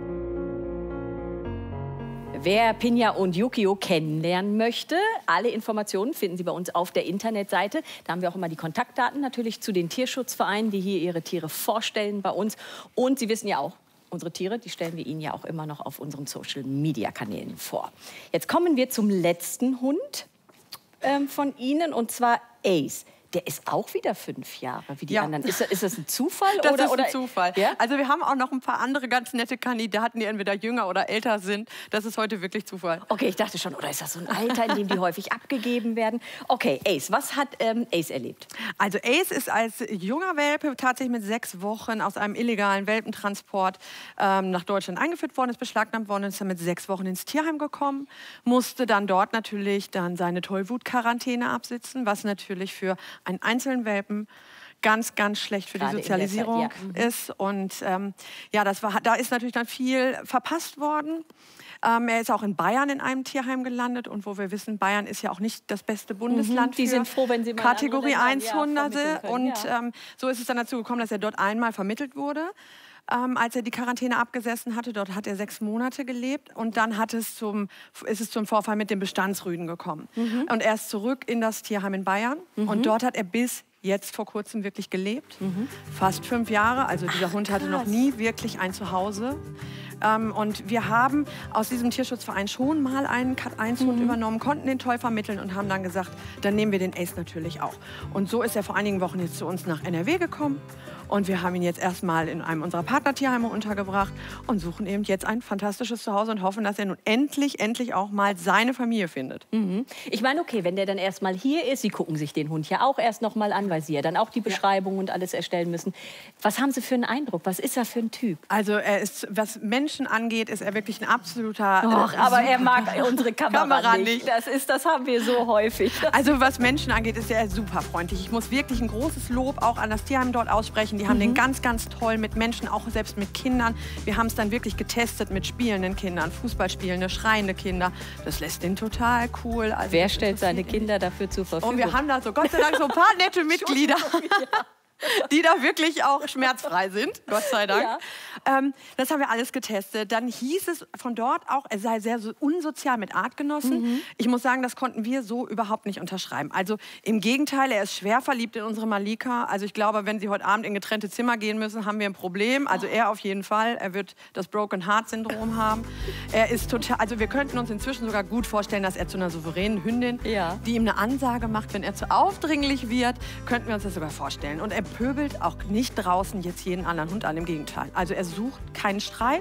Speaker 7: Wer Pinja und Yukio kennenlernen möchte, alle Informationen finden Sie bei uns auf der Internetseite. Da haben wir auch immer die Kontaktdaten natürlich zu den Tierschutzvereinen, die hier ihre Tiere vorstellen bei uns. Und Sie wissen ja auch, unsere Tiere, die stellen wir Ihnen ja auch immer noch auf unseren Social-Media-Kanälen vor. Jetzt kommen wir zum letzten Hund ähm, von Ihnen, und zwar Ace. Der ist auch wieder fünf Jahre wie die
Speaker 12: ja.
Speaker 7: anderen. Ist, ist das ein Zufall?
Speaker 12: Das
Speaker 7: oder,
Speaker 12: ist ein
Speaker 7: oder?
Speaker 12: Zufall.
Speaker 7: Ja?
Speaker 12: Also wir haben auch noch ein paar andere ganz nette Kandidaten, die entweder jünger oder älter sind. Das ist heute wirklich Zufall.
Speaker 7: Okay, ich dachte schon, oder ist das so ein Alter, in dem die häufig abgegeben werden? Okay, Ace, was hat ähm, Ace erlebt?
Speaker 12: Also Ace ist als junger Welpe tatsächlich mit sechs Wochen aus einem illegalen Welpentransport ähm, nach Deutschland eingeführt worden, ist beschlagnahmt worden, ist dann mit sechs Wochen ins Tierheim gekommen, musste dann dort natürlich dann seine Tollwut-Quarantäne absitzen, was natürlich für einen einzelnen Welpen ganz, ganz schlecht für
Speaker 7: Gerade
Speaker 12: die Sozialisierung
Speaker 7: Zeit, ja.
Speaker 12: ist. Und ähm, ja, das war, da ist natürlich dann viel verpasst worden. Ähm, er ist auch in Bayern in einem Tierheim gelandet. Und wo wir wissen, Bayern ist ja auch nicht das beste Bundesland
Speaker 7: Mhm, die
Speaker 12: für
Speaker 7: sind froh, wenn sie mal
Speaker 12: Kategorie
Speaker 7: andere
Speaker 12: eins
Speaker 7: Länder, ja,
Speaker 12: Hunde.
Speaker 7: vermitteln können,
Speaker 12: Und
Speaker 7: ja.
Speaker 12: ähm, so ist es dann dazu gekommen, dass er dort einmal vermittelt wurde. Ähm, als er die Quarantäne abgesessen hatte, dort hat er sechs Monate gelebt. Und dann hat es zum, ist es zum Vorfall mit dem Bestandsrüden gekommen. Mhm. Und er ist zurück in das Tierheim in Bayern. Mhm. Und dort hat er bis jetzt vor kurzem wirklich gelebt. Mhm. Fast fünf Jahre. Also dieser Ach, Hund hatte noch nie wirklich ein Zuhause. Ähm, und wir haben aus diesem Tierschutzverein schon mal einen Cat eins Hund mhm. übernommen, konnten den toll vermitteln und haben dann gesagt, dann nehmen wir den Ace natürlich auch. Und so ist er vor einigen Wochen jetzt zu uns nach N R W gekommen. Und wir haben ihn jetzt erstmal in einem unserer Partnertierheime untergebracht und suchen eben jetzt ein fantastisches Zuhause und hoffen, dass er nun endlich, endlich auch mal seine Familie findet.
Speaker 7: Mhm. Ich meine, okay, wenn der dann erstmal hier ist, Sie gucken sich den Hund ja auch erst noch mal an, weil Sie ja dann auch die Beschreibung ja. und alles erstellen müssen. Was haben Sie für einen Eindruck? Was ist er für ein Typ?
Speaker 12: Also er ist, was Menschen angeht, ist er wirklich ein absoluter...
Speaker 7: Och,
Speaker 12: äh,
Speaker 7: aber er mag unsere Kamera,
Speaker 12: Kamera
Speaker 7: nicht.
Speaker 12: nicht.
Speaker 7: Das, ist, das haben wir so häufig.
Speaker 12: Also was Menschen angeht, ist er super freundlich. Ich muss wirklich ein großes Lob auch an das Tierheim dort aussprechen. Die haben mhm. den ganz, ganz toll mit Menschen, auch selbst mit Kindern. Wir haben es dann wirklich getestet mit spielenden Kindern, Fußballspielende, schreiende Kinder. Das lässt den total cool. Also
Speaker 7: wer stellt seine Kinder dafür zur Verfügung?
Speaker 12: Und wir haben da so Gott sei Dank so ein paar nette Mitglieder. Ja. Die da wirklich auch schmerzfrei sind, Gott sei Dank. Ja. Ähm, das haben wir alles getestet. Dann hieß es von dort auch, er sei sehr so unsozial mit Artgenossen. Mhm. Ich muss sagen, das konnten wir so überhaupt nicht unterschreiben. Also im Gegenteil, er ist schwer verliebt in unsere Malika. Also ich glaube, wenn Sie heute Abend in getrennte Zimmer gehen müssen, haben wir ein Problem. Also er auf jeden Fall. Er wird das Broken Heart Syndrom haben. Er ist total, also wir könnten uns inzwischen sogar gut vorstellen, dass er zu einer souveränen Hündin, ja. die ihm eine Ansage macht, wenn er zu aufdringlich wird, könnten wir uns das sogar vorstellen. Und er pöbelt auch nicht draußen jetzt jeden anderen Hund an, im Gegenteil. Also er sucht keinen Streit,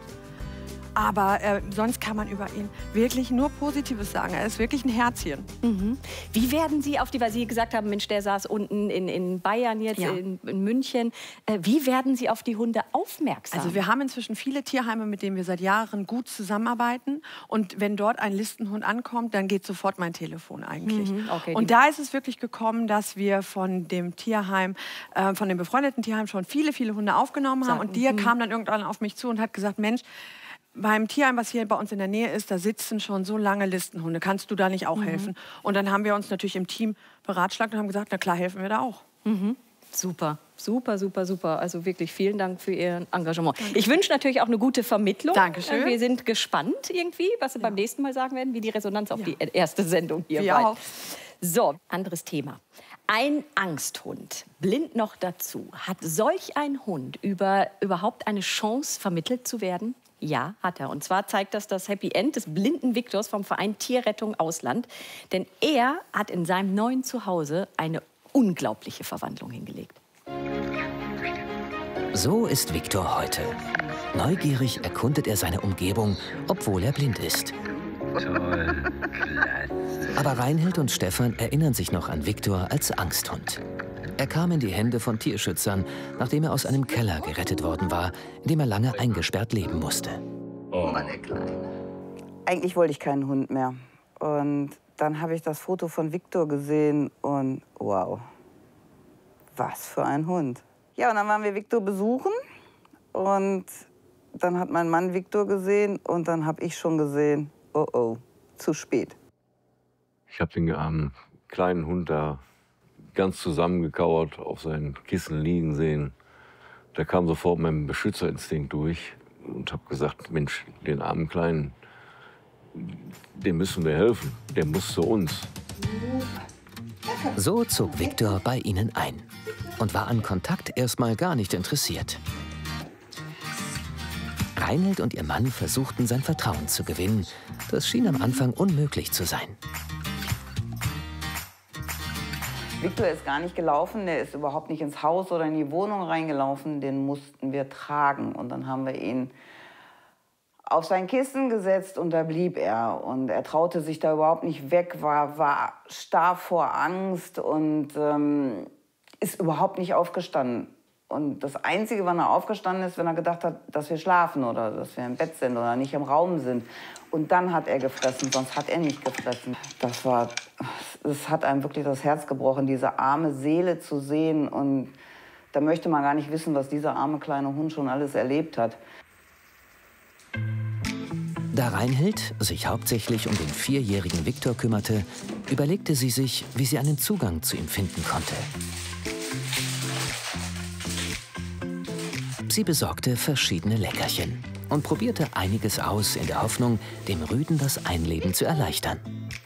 Speaker 12: aber äh, sonst kann man über ihn wirklich nur Positives sagen. Er ist wirklich ein Herzchen.
Speaker 7: Mhm. Wie werden Sie auf die, weil Sie gesagt haben, Mensch, der saß unten in, in Bayern jetzt, ja. in, in München. Äh, wie werden Sie auf die Hunde aufmerksam?
Speaker 12: Also wir haben inzwischen viele Tierheime, mit denen wir seit Jahren gut zusammenarbeiten. Und wenn dort ein Listenhund ankommt, dann geht sofort mein Telefon eigentlich. Mhm. Okay, und da ist es wirklich gekommen, dass wir von dem Tierheim, äh, von dem befreundeten Tierheim schon viele, viele Hunde aufgenommen haben. Sagen. Und der mhm. kam dann irgendwann auf mich zu und hat gesagt, Mensch, beim Tierheim, was hier bei uns in der Nähe ist, da sitzen schon so lange Listenhunde. Kannst du da nicht auch mhm. helfen? Und dann haben wir uns natürlich im Team beratschlagt und haben gesagt, na klar, helfen wir da auch.
Speaker 7: Mhm. Super, super, super, super. Also wirklich vielen Dank für Ihr Engagement. Danke. Ich wünsche natürlich auch eine gute Vermittlung.
Speaker 12: Dankeschön.
Speaker 7: Wir sind gespannt irgendwie, was Sie ja. beim nächsten Mal sagen werden, wie die Resonanz auf ja. die erste Sendung hier
Speaker 12: war.
Speaker 7: Ja. So, anderes Thema. Ein Angsthund, blind noch dazu. Hat solch ein Hund über, überhaupt eine Chance, vermittelt zu werden? Ja, hat er. Und zwar zeigt das das Happy End des blinden Viktors vom Verein Tierrettung Ausland. Denn er hat in seinem neuen Zuhause eine unglaubliche Verwandlung hingelegt.
Speaker 15: So ist Viktor heute. Neugierig erkundet er seine Umgebung, obwohl er blind ist. Toll, klasse. Aber Reinhild und Stefan erinnern sich noch an Viktor als Angsthund. Er kam in die Hände von Tierschützern, nachdem er aus einem Keller gerettet worden war, in dem er lange eingesperrt leben musste.
Speaker 16: Oh, meine Kleine. Eigentlich wollte ich keinen Hund mehr. Und dann habe ich das Foto von Victor gesehen und wow, was für ein Hund. Ja, und dann waren wir Victor besuchen und dann hat mein Mann Victor gesehen und dann habe ich schon gesehen, oh oh, zu spät.
Speaker 17: Ich habe den armen kleinen Hund da ganz zusammengekauert auf seinen Kissen liegen sehen. Da kam sofort mein Beschützerinstinkt durch und habe gesagt, Mensch, den armen Kleinen, dem müssen wir helfen, der muss zu uns.
Speaker 15: So zog Victor bei ihnen ein und war an Kontakt erstmal gar nicht interessiert. Reinhild und ihr Mann versuchten, sein Vertrauen zu gewinnen. Das schien am Anfang unmöglich zu sein.
Speaker 16: Victor ist gar nicht gelaufen, der ist überhaupt nicht ins Haus oder in die Wohnung reingelaufen. Den mussten wir tragen und dann haben wir ihn auf sein Kissen gesetzt und da blieb er. Und er traute sich da überhaupt nicht weg, war, war starr vor Angst und ähm, ist überhaupt nicht aufgestanden. Und das Einzige, wann er aufgestanden ist, wenn er gedacht hat, dass wir schlafen oder dass wir im Bett sind oder nicht im Raum sind. Und dann hat er gefressen, sonst hat er nicht gefressen. Das war, das hat einem wirklich das Herz gebrochen, diese arme Seele zu sehen. Und da möchte man gar nicht wissen, was dieser arme kleine Hund schon alles erlebt hat.
Speaker 15: Da Reinhild sich hauptsächlich um den vierjährigen Victor kümmerte, überlegte sie sich, wie sie einen Zugang zu ihm finden konnte. Sie besorgte verschiedene Leckerchen und probierte einiges aus, in der Hoffnung, dem Rüden das Einleben zu erleichtern.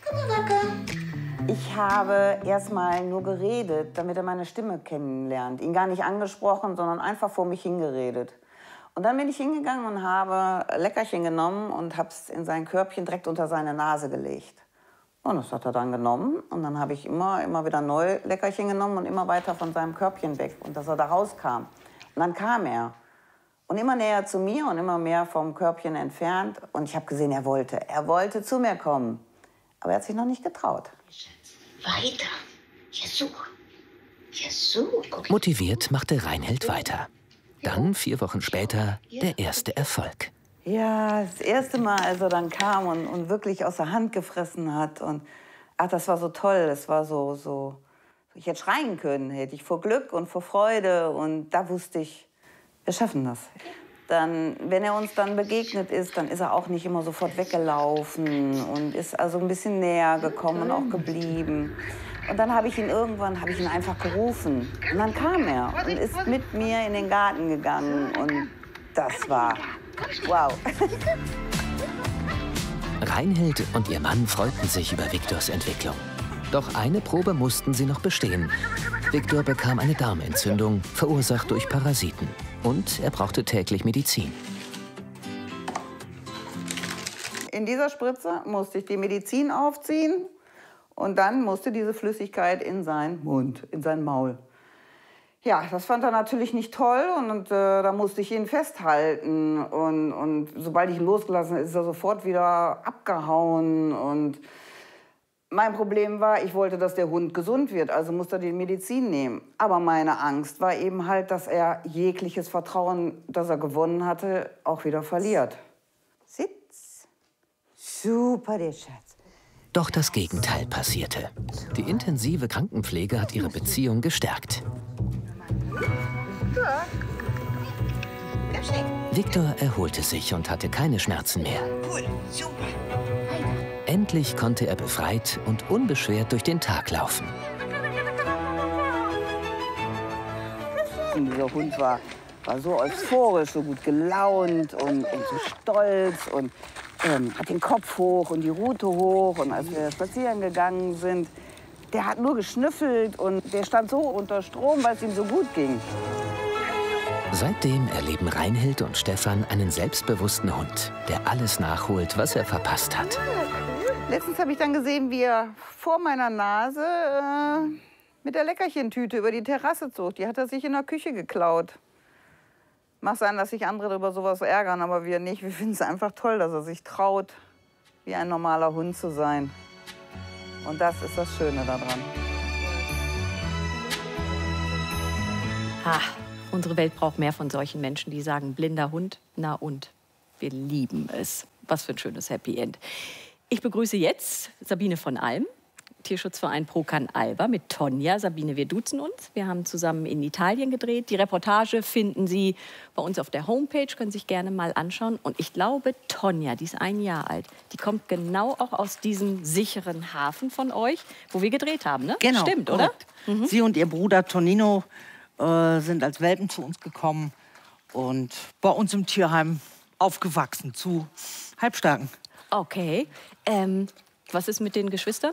Speaker 16: Ich habe erst mal nur geredet, damit er meine Stimme kennenlernt. Ihn gar nicht angesprochen, sondern einfach vor mich hingeredet. Und dann bin ich hingegangen und habe Leckerchen genommen und habe es in sein Körbchen direkt unter seine Nase gelegt. Und das hat er dann genommen. Und dann habe ich immer, immer wieder neu Leckerchen genommen und immer weiter von seinem Körbchen weg. Und dass er da rauskam. Und dann kam er. Und immer näher zu mir und immer mehr vom Körbchen entfernt. Und ich habe gesehen, er wollte. Er wollte zu mir kommen. Aber er hat sich noch nicht getraut.
Speaker 18: Weiter. Jesus. Jesus.
Speaker 15: Motiviert machte Reinhild weiter. Dann, vier Wochen später, der erste Erfolg.
Speaker 16: Ja, das erste Mal, als er dann kam und, und wirklich aus der Hand gefressen hat. Und ach, das war so toll. Das war so, so. Ich hätte schreien können, hätte ich vor Glück und vor Freude. Und da wusste ich, wir schaffen das. Dann, wenn er uns dann begegnet ist, dann ist er auch nicht immer sofort weggelaufen und ist also ein bisschen näher gekommen und auch geblieben. Und dann habe ich ihn irgendwann, habe ich ihn einfach gerufen. Und dann kam er und ist mit mir in den Garten gegangen. Und das war wow.
Speaker 15: Reinhild und ihr Mann freuten sich über Victors Entwicklung. Doch eine Probe mussten sie noch bestehen. Victor bekam eine Darmentzündung, verursacht durch Parasiten. Und er brauchte täglich Medizin.
Speaker 16: In dieser Spritze musste ich die Medizin aufziehen. Und dann musste diese Flüssigkeit in seinen Mund, in sein Maul. Ja, das fand er natürlich nicht toll und, und äh, da musste ich ihn festhalten. Und, und sobald ich ihn losgelassen habe, ist er sofort wieder abgehauen. Und mein Problem war, ich wollte, dass der Hund gesund wird, also musste er die Medizin nehmen. Aber meine Angst war eben halt, dass er jegliches Vertrauen, das er gewonnen hatte, auch wieder verliert. Sitz. Super, der Schatz.
Speaker 15: Doch das Gegenteil passierte. Die intensive Krankenpflege hat ihre Beziehung gestärkt. Victor erholte sich und hatte keine Schmerzen mehr. Endlich konnte er befreit und unbeschwert durch den Tag laufen.
Speaker 16: Und dieser Hund war, war so euphorisch, so gut gelaunt und, und so stolz und ähm, hat den Kopf hoch und die Rute hoch. Und als wir spazieren gegangen sind, der hat nur geschnüffelt und der stand so unter Strom, weil es ihm so gut ging.
Speaker 15: Seitdem erleben Reinhild und Stefan einen selbstbewussten Hund, der alles nachholt, was er verpasst hat.
Speaker 16: Letztens habe ich dann gesehen, wie er vor meiner Nase äh, mit der Leckerchentüte über die Terrasse zog. Die hat er sich in der Küche geklaut. Mag sein, dass sich andere über sowas ärgern, aber wir nicht. Wir finden es einfach toll, dass er sich traut, wie ein normaler Hund zu sein. Und das ist das Schöne daran.
Speaker 7: Ah, unsere Welt braucht mehr von solchen Menschen, die sagen, blinder Hund, na und, wir lieben es. Was für ein schönes Happy End. Ich begrüße jetzt Sabine von Alm, Tierschutzverein Pro Can Alba mit Tonja. Sabine, wir duzen uns. Wir haben zusammen in Italien gedreht. Die Reportage finden Sie bei uns auf der Homepage, können Sie sich gerne mal anschauen. Und ich glaube, Tonja, die ist ein Jahr alt, die kommt genau auch aus diesem sicheren Hafen von euch, wo wir gedreht haben, ne?
Speaker 19: Genau,
Speaker 7: stimmt, oder?
Speaker 19: Mhm. Sie und ihr Bruder Tonino äh, sind als Welpen zu uns gekommen und bei uns im Tierheim aufgewachsen zu Halbstarken.
Speaker 7: Okay. Ähm, was ist mit den Geschwistern?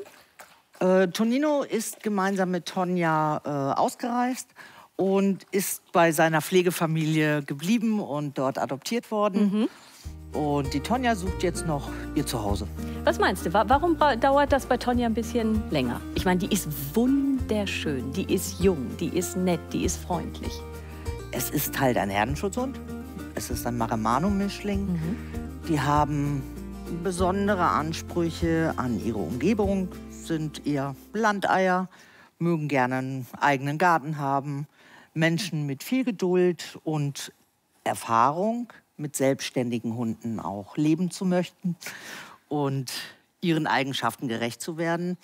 Speaker 19: Äh, Tonino ist gemeinsam mit Tonja äh, ausgereist und ist bei seiner Pflegefamilie geblieben und dort adoptiert worden. Mhm. Und die Tonja sucht jetzt noch ihr Zuhause.
Speaker 7: Was meinst du, wa warum dauert das bei Tonja ein bisschen länger? Ich meine, die ist wunderschön, die ist jung, die ist nett, die ist freundlich.
Speaker 19: Es ist halt ein Herdenschutzhund. Es ist ein Maremano-Mischling. Mhm. Die haben besondere Ansprüche an ihre Umgebung, sind eher Landeier, mögen gerne einen eigenen Garten haben, Menschen mit viel Geduld und Erfahrung, mit selbstständigen Hunden auch leben zu möchten und ihren Eigenschaften gerecht zu werden.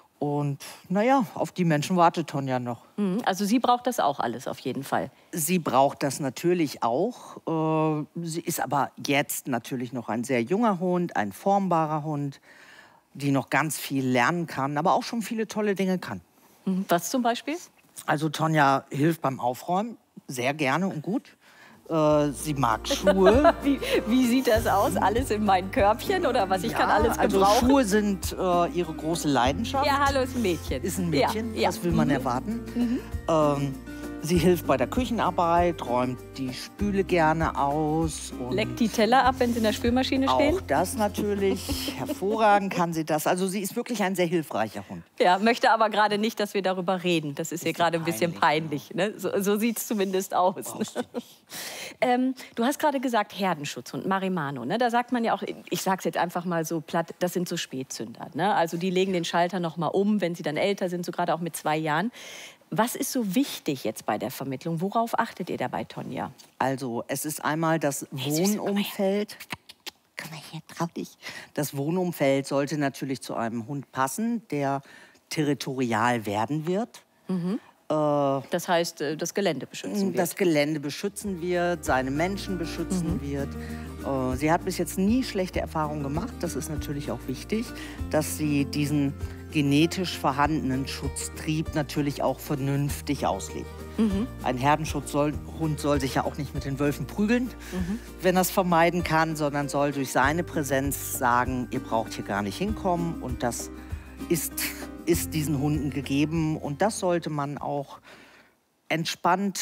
Speaker 19: Und naja, auf die Menschen wartet Tonja noch.
Speaker 7: Also sie braucht das auch alles auf jeden Fall.
Speaker 19: Sie braucht das natürlich auch. Sie ist aber jetzt natürlich noch ein sehr junger Hund, ein formbarer Hund, die noch ganz viel lernen kann, aber auch schon viele tolle Dinge kann.
Speaker 7: Was zum Beispiel?
Speaker 19: Also Tonja hilft beim Aufräumen, sehr gerne und gut. Äh, sie mag Schuhe.
Speaker 7: wie, wie sieht das aus? Alles in mein Körbchen oder was? Ich
Speaker 19: ja,
Speaker 7: kann alles gebrauchen.
Speaker 19: Also Schuhe sind äh, ihre große Leidenschaft.
Speaker 7: Ja, hallo, ist ein Mädchen.
Speaker 19: Ist ein Mädchen,
Speaker 7: ja, ja.
Speaker 19: was will man
Speaker 7: mhm.
Speaker 19: erwarten?
Speaker 7: Mhm.
Speaker 19: Ähm, Sie hilft bei der Küchenarbeit, räumt die Spüle gerne aus. Und
Speaker 7: leckt die Teller ab, wenn sie in der Spülmaschine stehen?
Speaker 19: Auch das natürlich. Hervorragend kann sie das. Also sie ist wirklich ein sehr hilfreicher Hund.
Speaker 7: Ja, möchte aber gerade nicht, dass wir darüber reden. Das ist, ist ihr gerade ein bisschen peinlich. Ne? So, so sieht es zumindest aus. Ne? ähm, du hast gerade gesagt, Herdenschutzhund, Maremano. Ne? Da sagt man ja auch, ich sage es jetzt einfach mal so platt, das sind so Spätzünder. Ne? Also die legen den Schalter noch mal um, wenn sie dann älter sind, so gerade auch mit zwei Jahren. Was ist so wichtig jetzt bei der Vermittlung? Worauf achtet ihr dabei, Tonja?
Speaker 19: Also es ist einmal das Wohnumfeld. Komm mal her, trau dich. Das Wohnumfeld sollte natürlich zu einem Hund passen, der territorial werden wird.
Speaker 7: Mhm. Das heißt, das Gelände beschützen wird.
Speaker 19: Das Gelände beschützen wird, seine Menschen beschützen mhm. wird. Sie hat bis jetzt nie schlechte Erfahrungen gemacht. Das ist natürlich auch wichtig, dass sie diesen genetisch vorhandenen Schutztrieb natürlich auch vernünftig auslebt. Mhm. Ein Herdenschutzhund soll sich ja auch nicht mit den Wölfen prügeln, mhm. wenn er es vermeiden kann, sondern soll durch seine Präsenz sagen, ihr braucht hier gar nicht hinkommen. Und das ist, ist diesen Hunden gegeben. Und das sollte man auch entspannt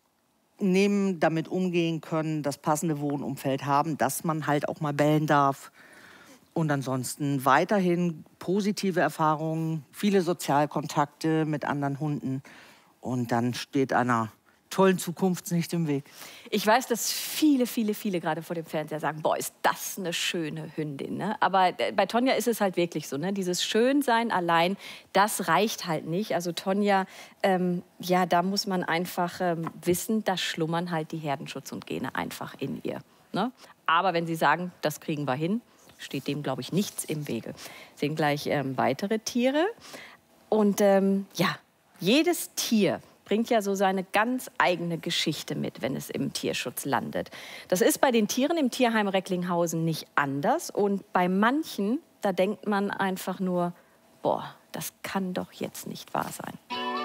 Speaker 19: nehmen, damit umgehen können, das passende Wohnumfeld haben, dass man halt auch mal bellen darf. Und ansonsten weiterhin positive Erfahrungen, viele Sozialkontakte mit anderen Hunden. Und dann steht einer tollen Zukunft nicht im Weg.
Speaker 7: Ich weiß, dass viele, viele, viele gerade vor dem Fernseher sagen, boah, ist das eine schöne Hündin. Ne? Aber bei Tonja ist es halt wirklich so, ne? Dieses Schönsein allein, das reicht halt nicht. Also Tonja, ähm, ja, da muss man einfach ähm, wissen, da schlummern halt die Herdenschutzhundgene einfach in ihr. Ne? Aber wenn Sie sagen, das kriegen wir hin, steht dem, glaube ich, nichts im Wege. Sehen gleich ähm, weitere Tiere. Und ähm, ja, jedes Tier bringt ja so seine ganz eigene Geschichte mit, wenn es im Tierschutz landet. Das ist bei den Tieren im Tierheim Recklinghausen nicht anders. Und bei manchen, da denkt man einfach nur, boah, das kann doch jetzt nicht wahr sein.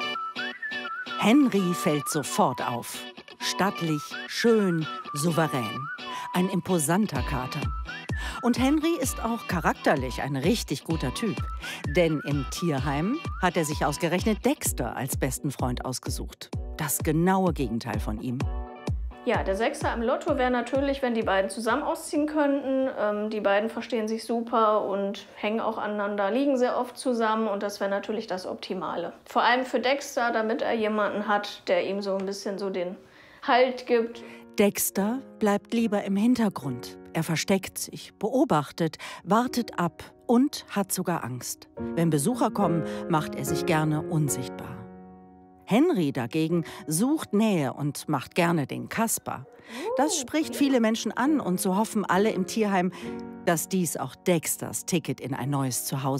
Speaker 13: Henry fällt sofort auf. Stattlich, schön, souverän. Ein imposanter Kater. Und Henry ist auch charakterlich ein richtig guter Typ. Denn im Tierheim hat er sich ausgerechnet Dexter als besten Freund ausgesucht. Das genaue Gegenteil von ihm.
Speaker 14: Ja, der Sechser im Lotto wäre natürlich, wenn die beiden zusammen ausziehen könnten. Ähm, die beiden verstehen sich super und hängen auch aneinander, liegen sehr oft zusammen. Und das wäre natürlich das Optimale. Vor allem für Dexter, damit er jemanden hat, der ihm so ein bisschen so den Halt gibt.
Speaker 13: Dexter bleibt lieber im Hintergrund. Er versteckt sich, beobachtet, wartet ab und hat sogar Angst. Wenn Besucher kommen, macht er sich gerne unsichtbar. Henry dagegen sucht Nähe und macht gerne den Kasper. Das spricht viele Menschen an und so hoffen alle im Tierheim, dass dies auch Dexters Ticket in ein neues Zuhause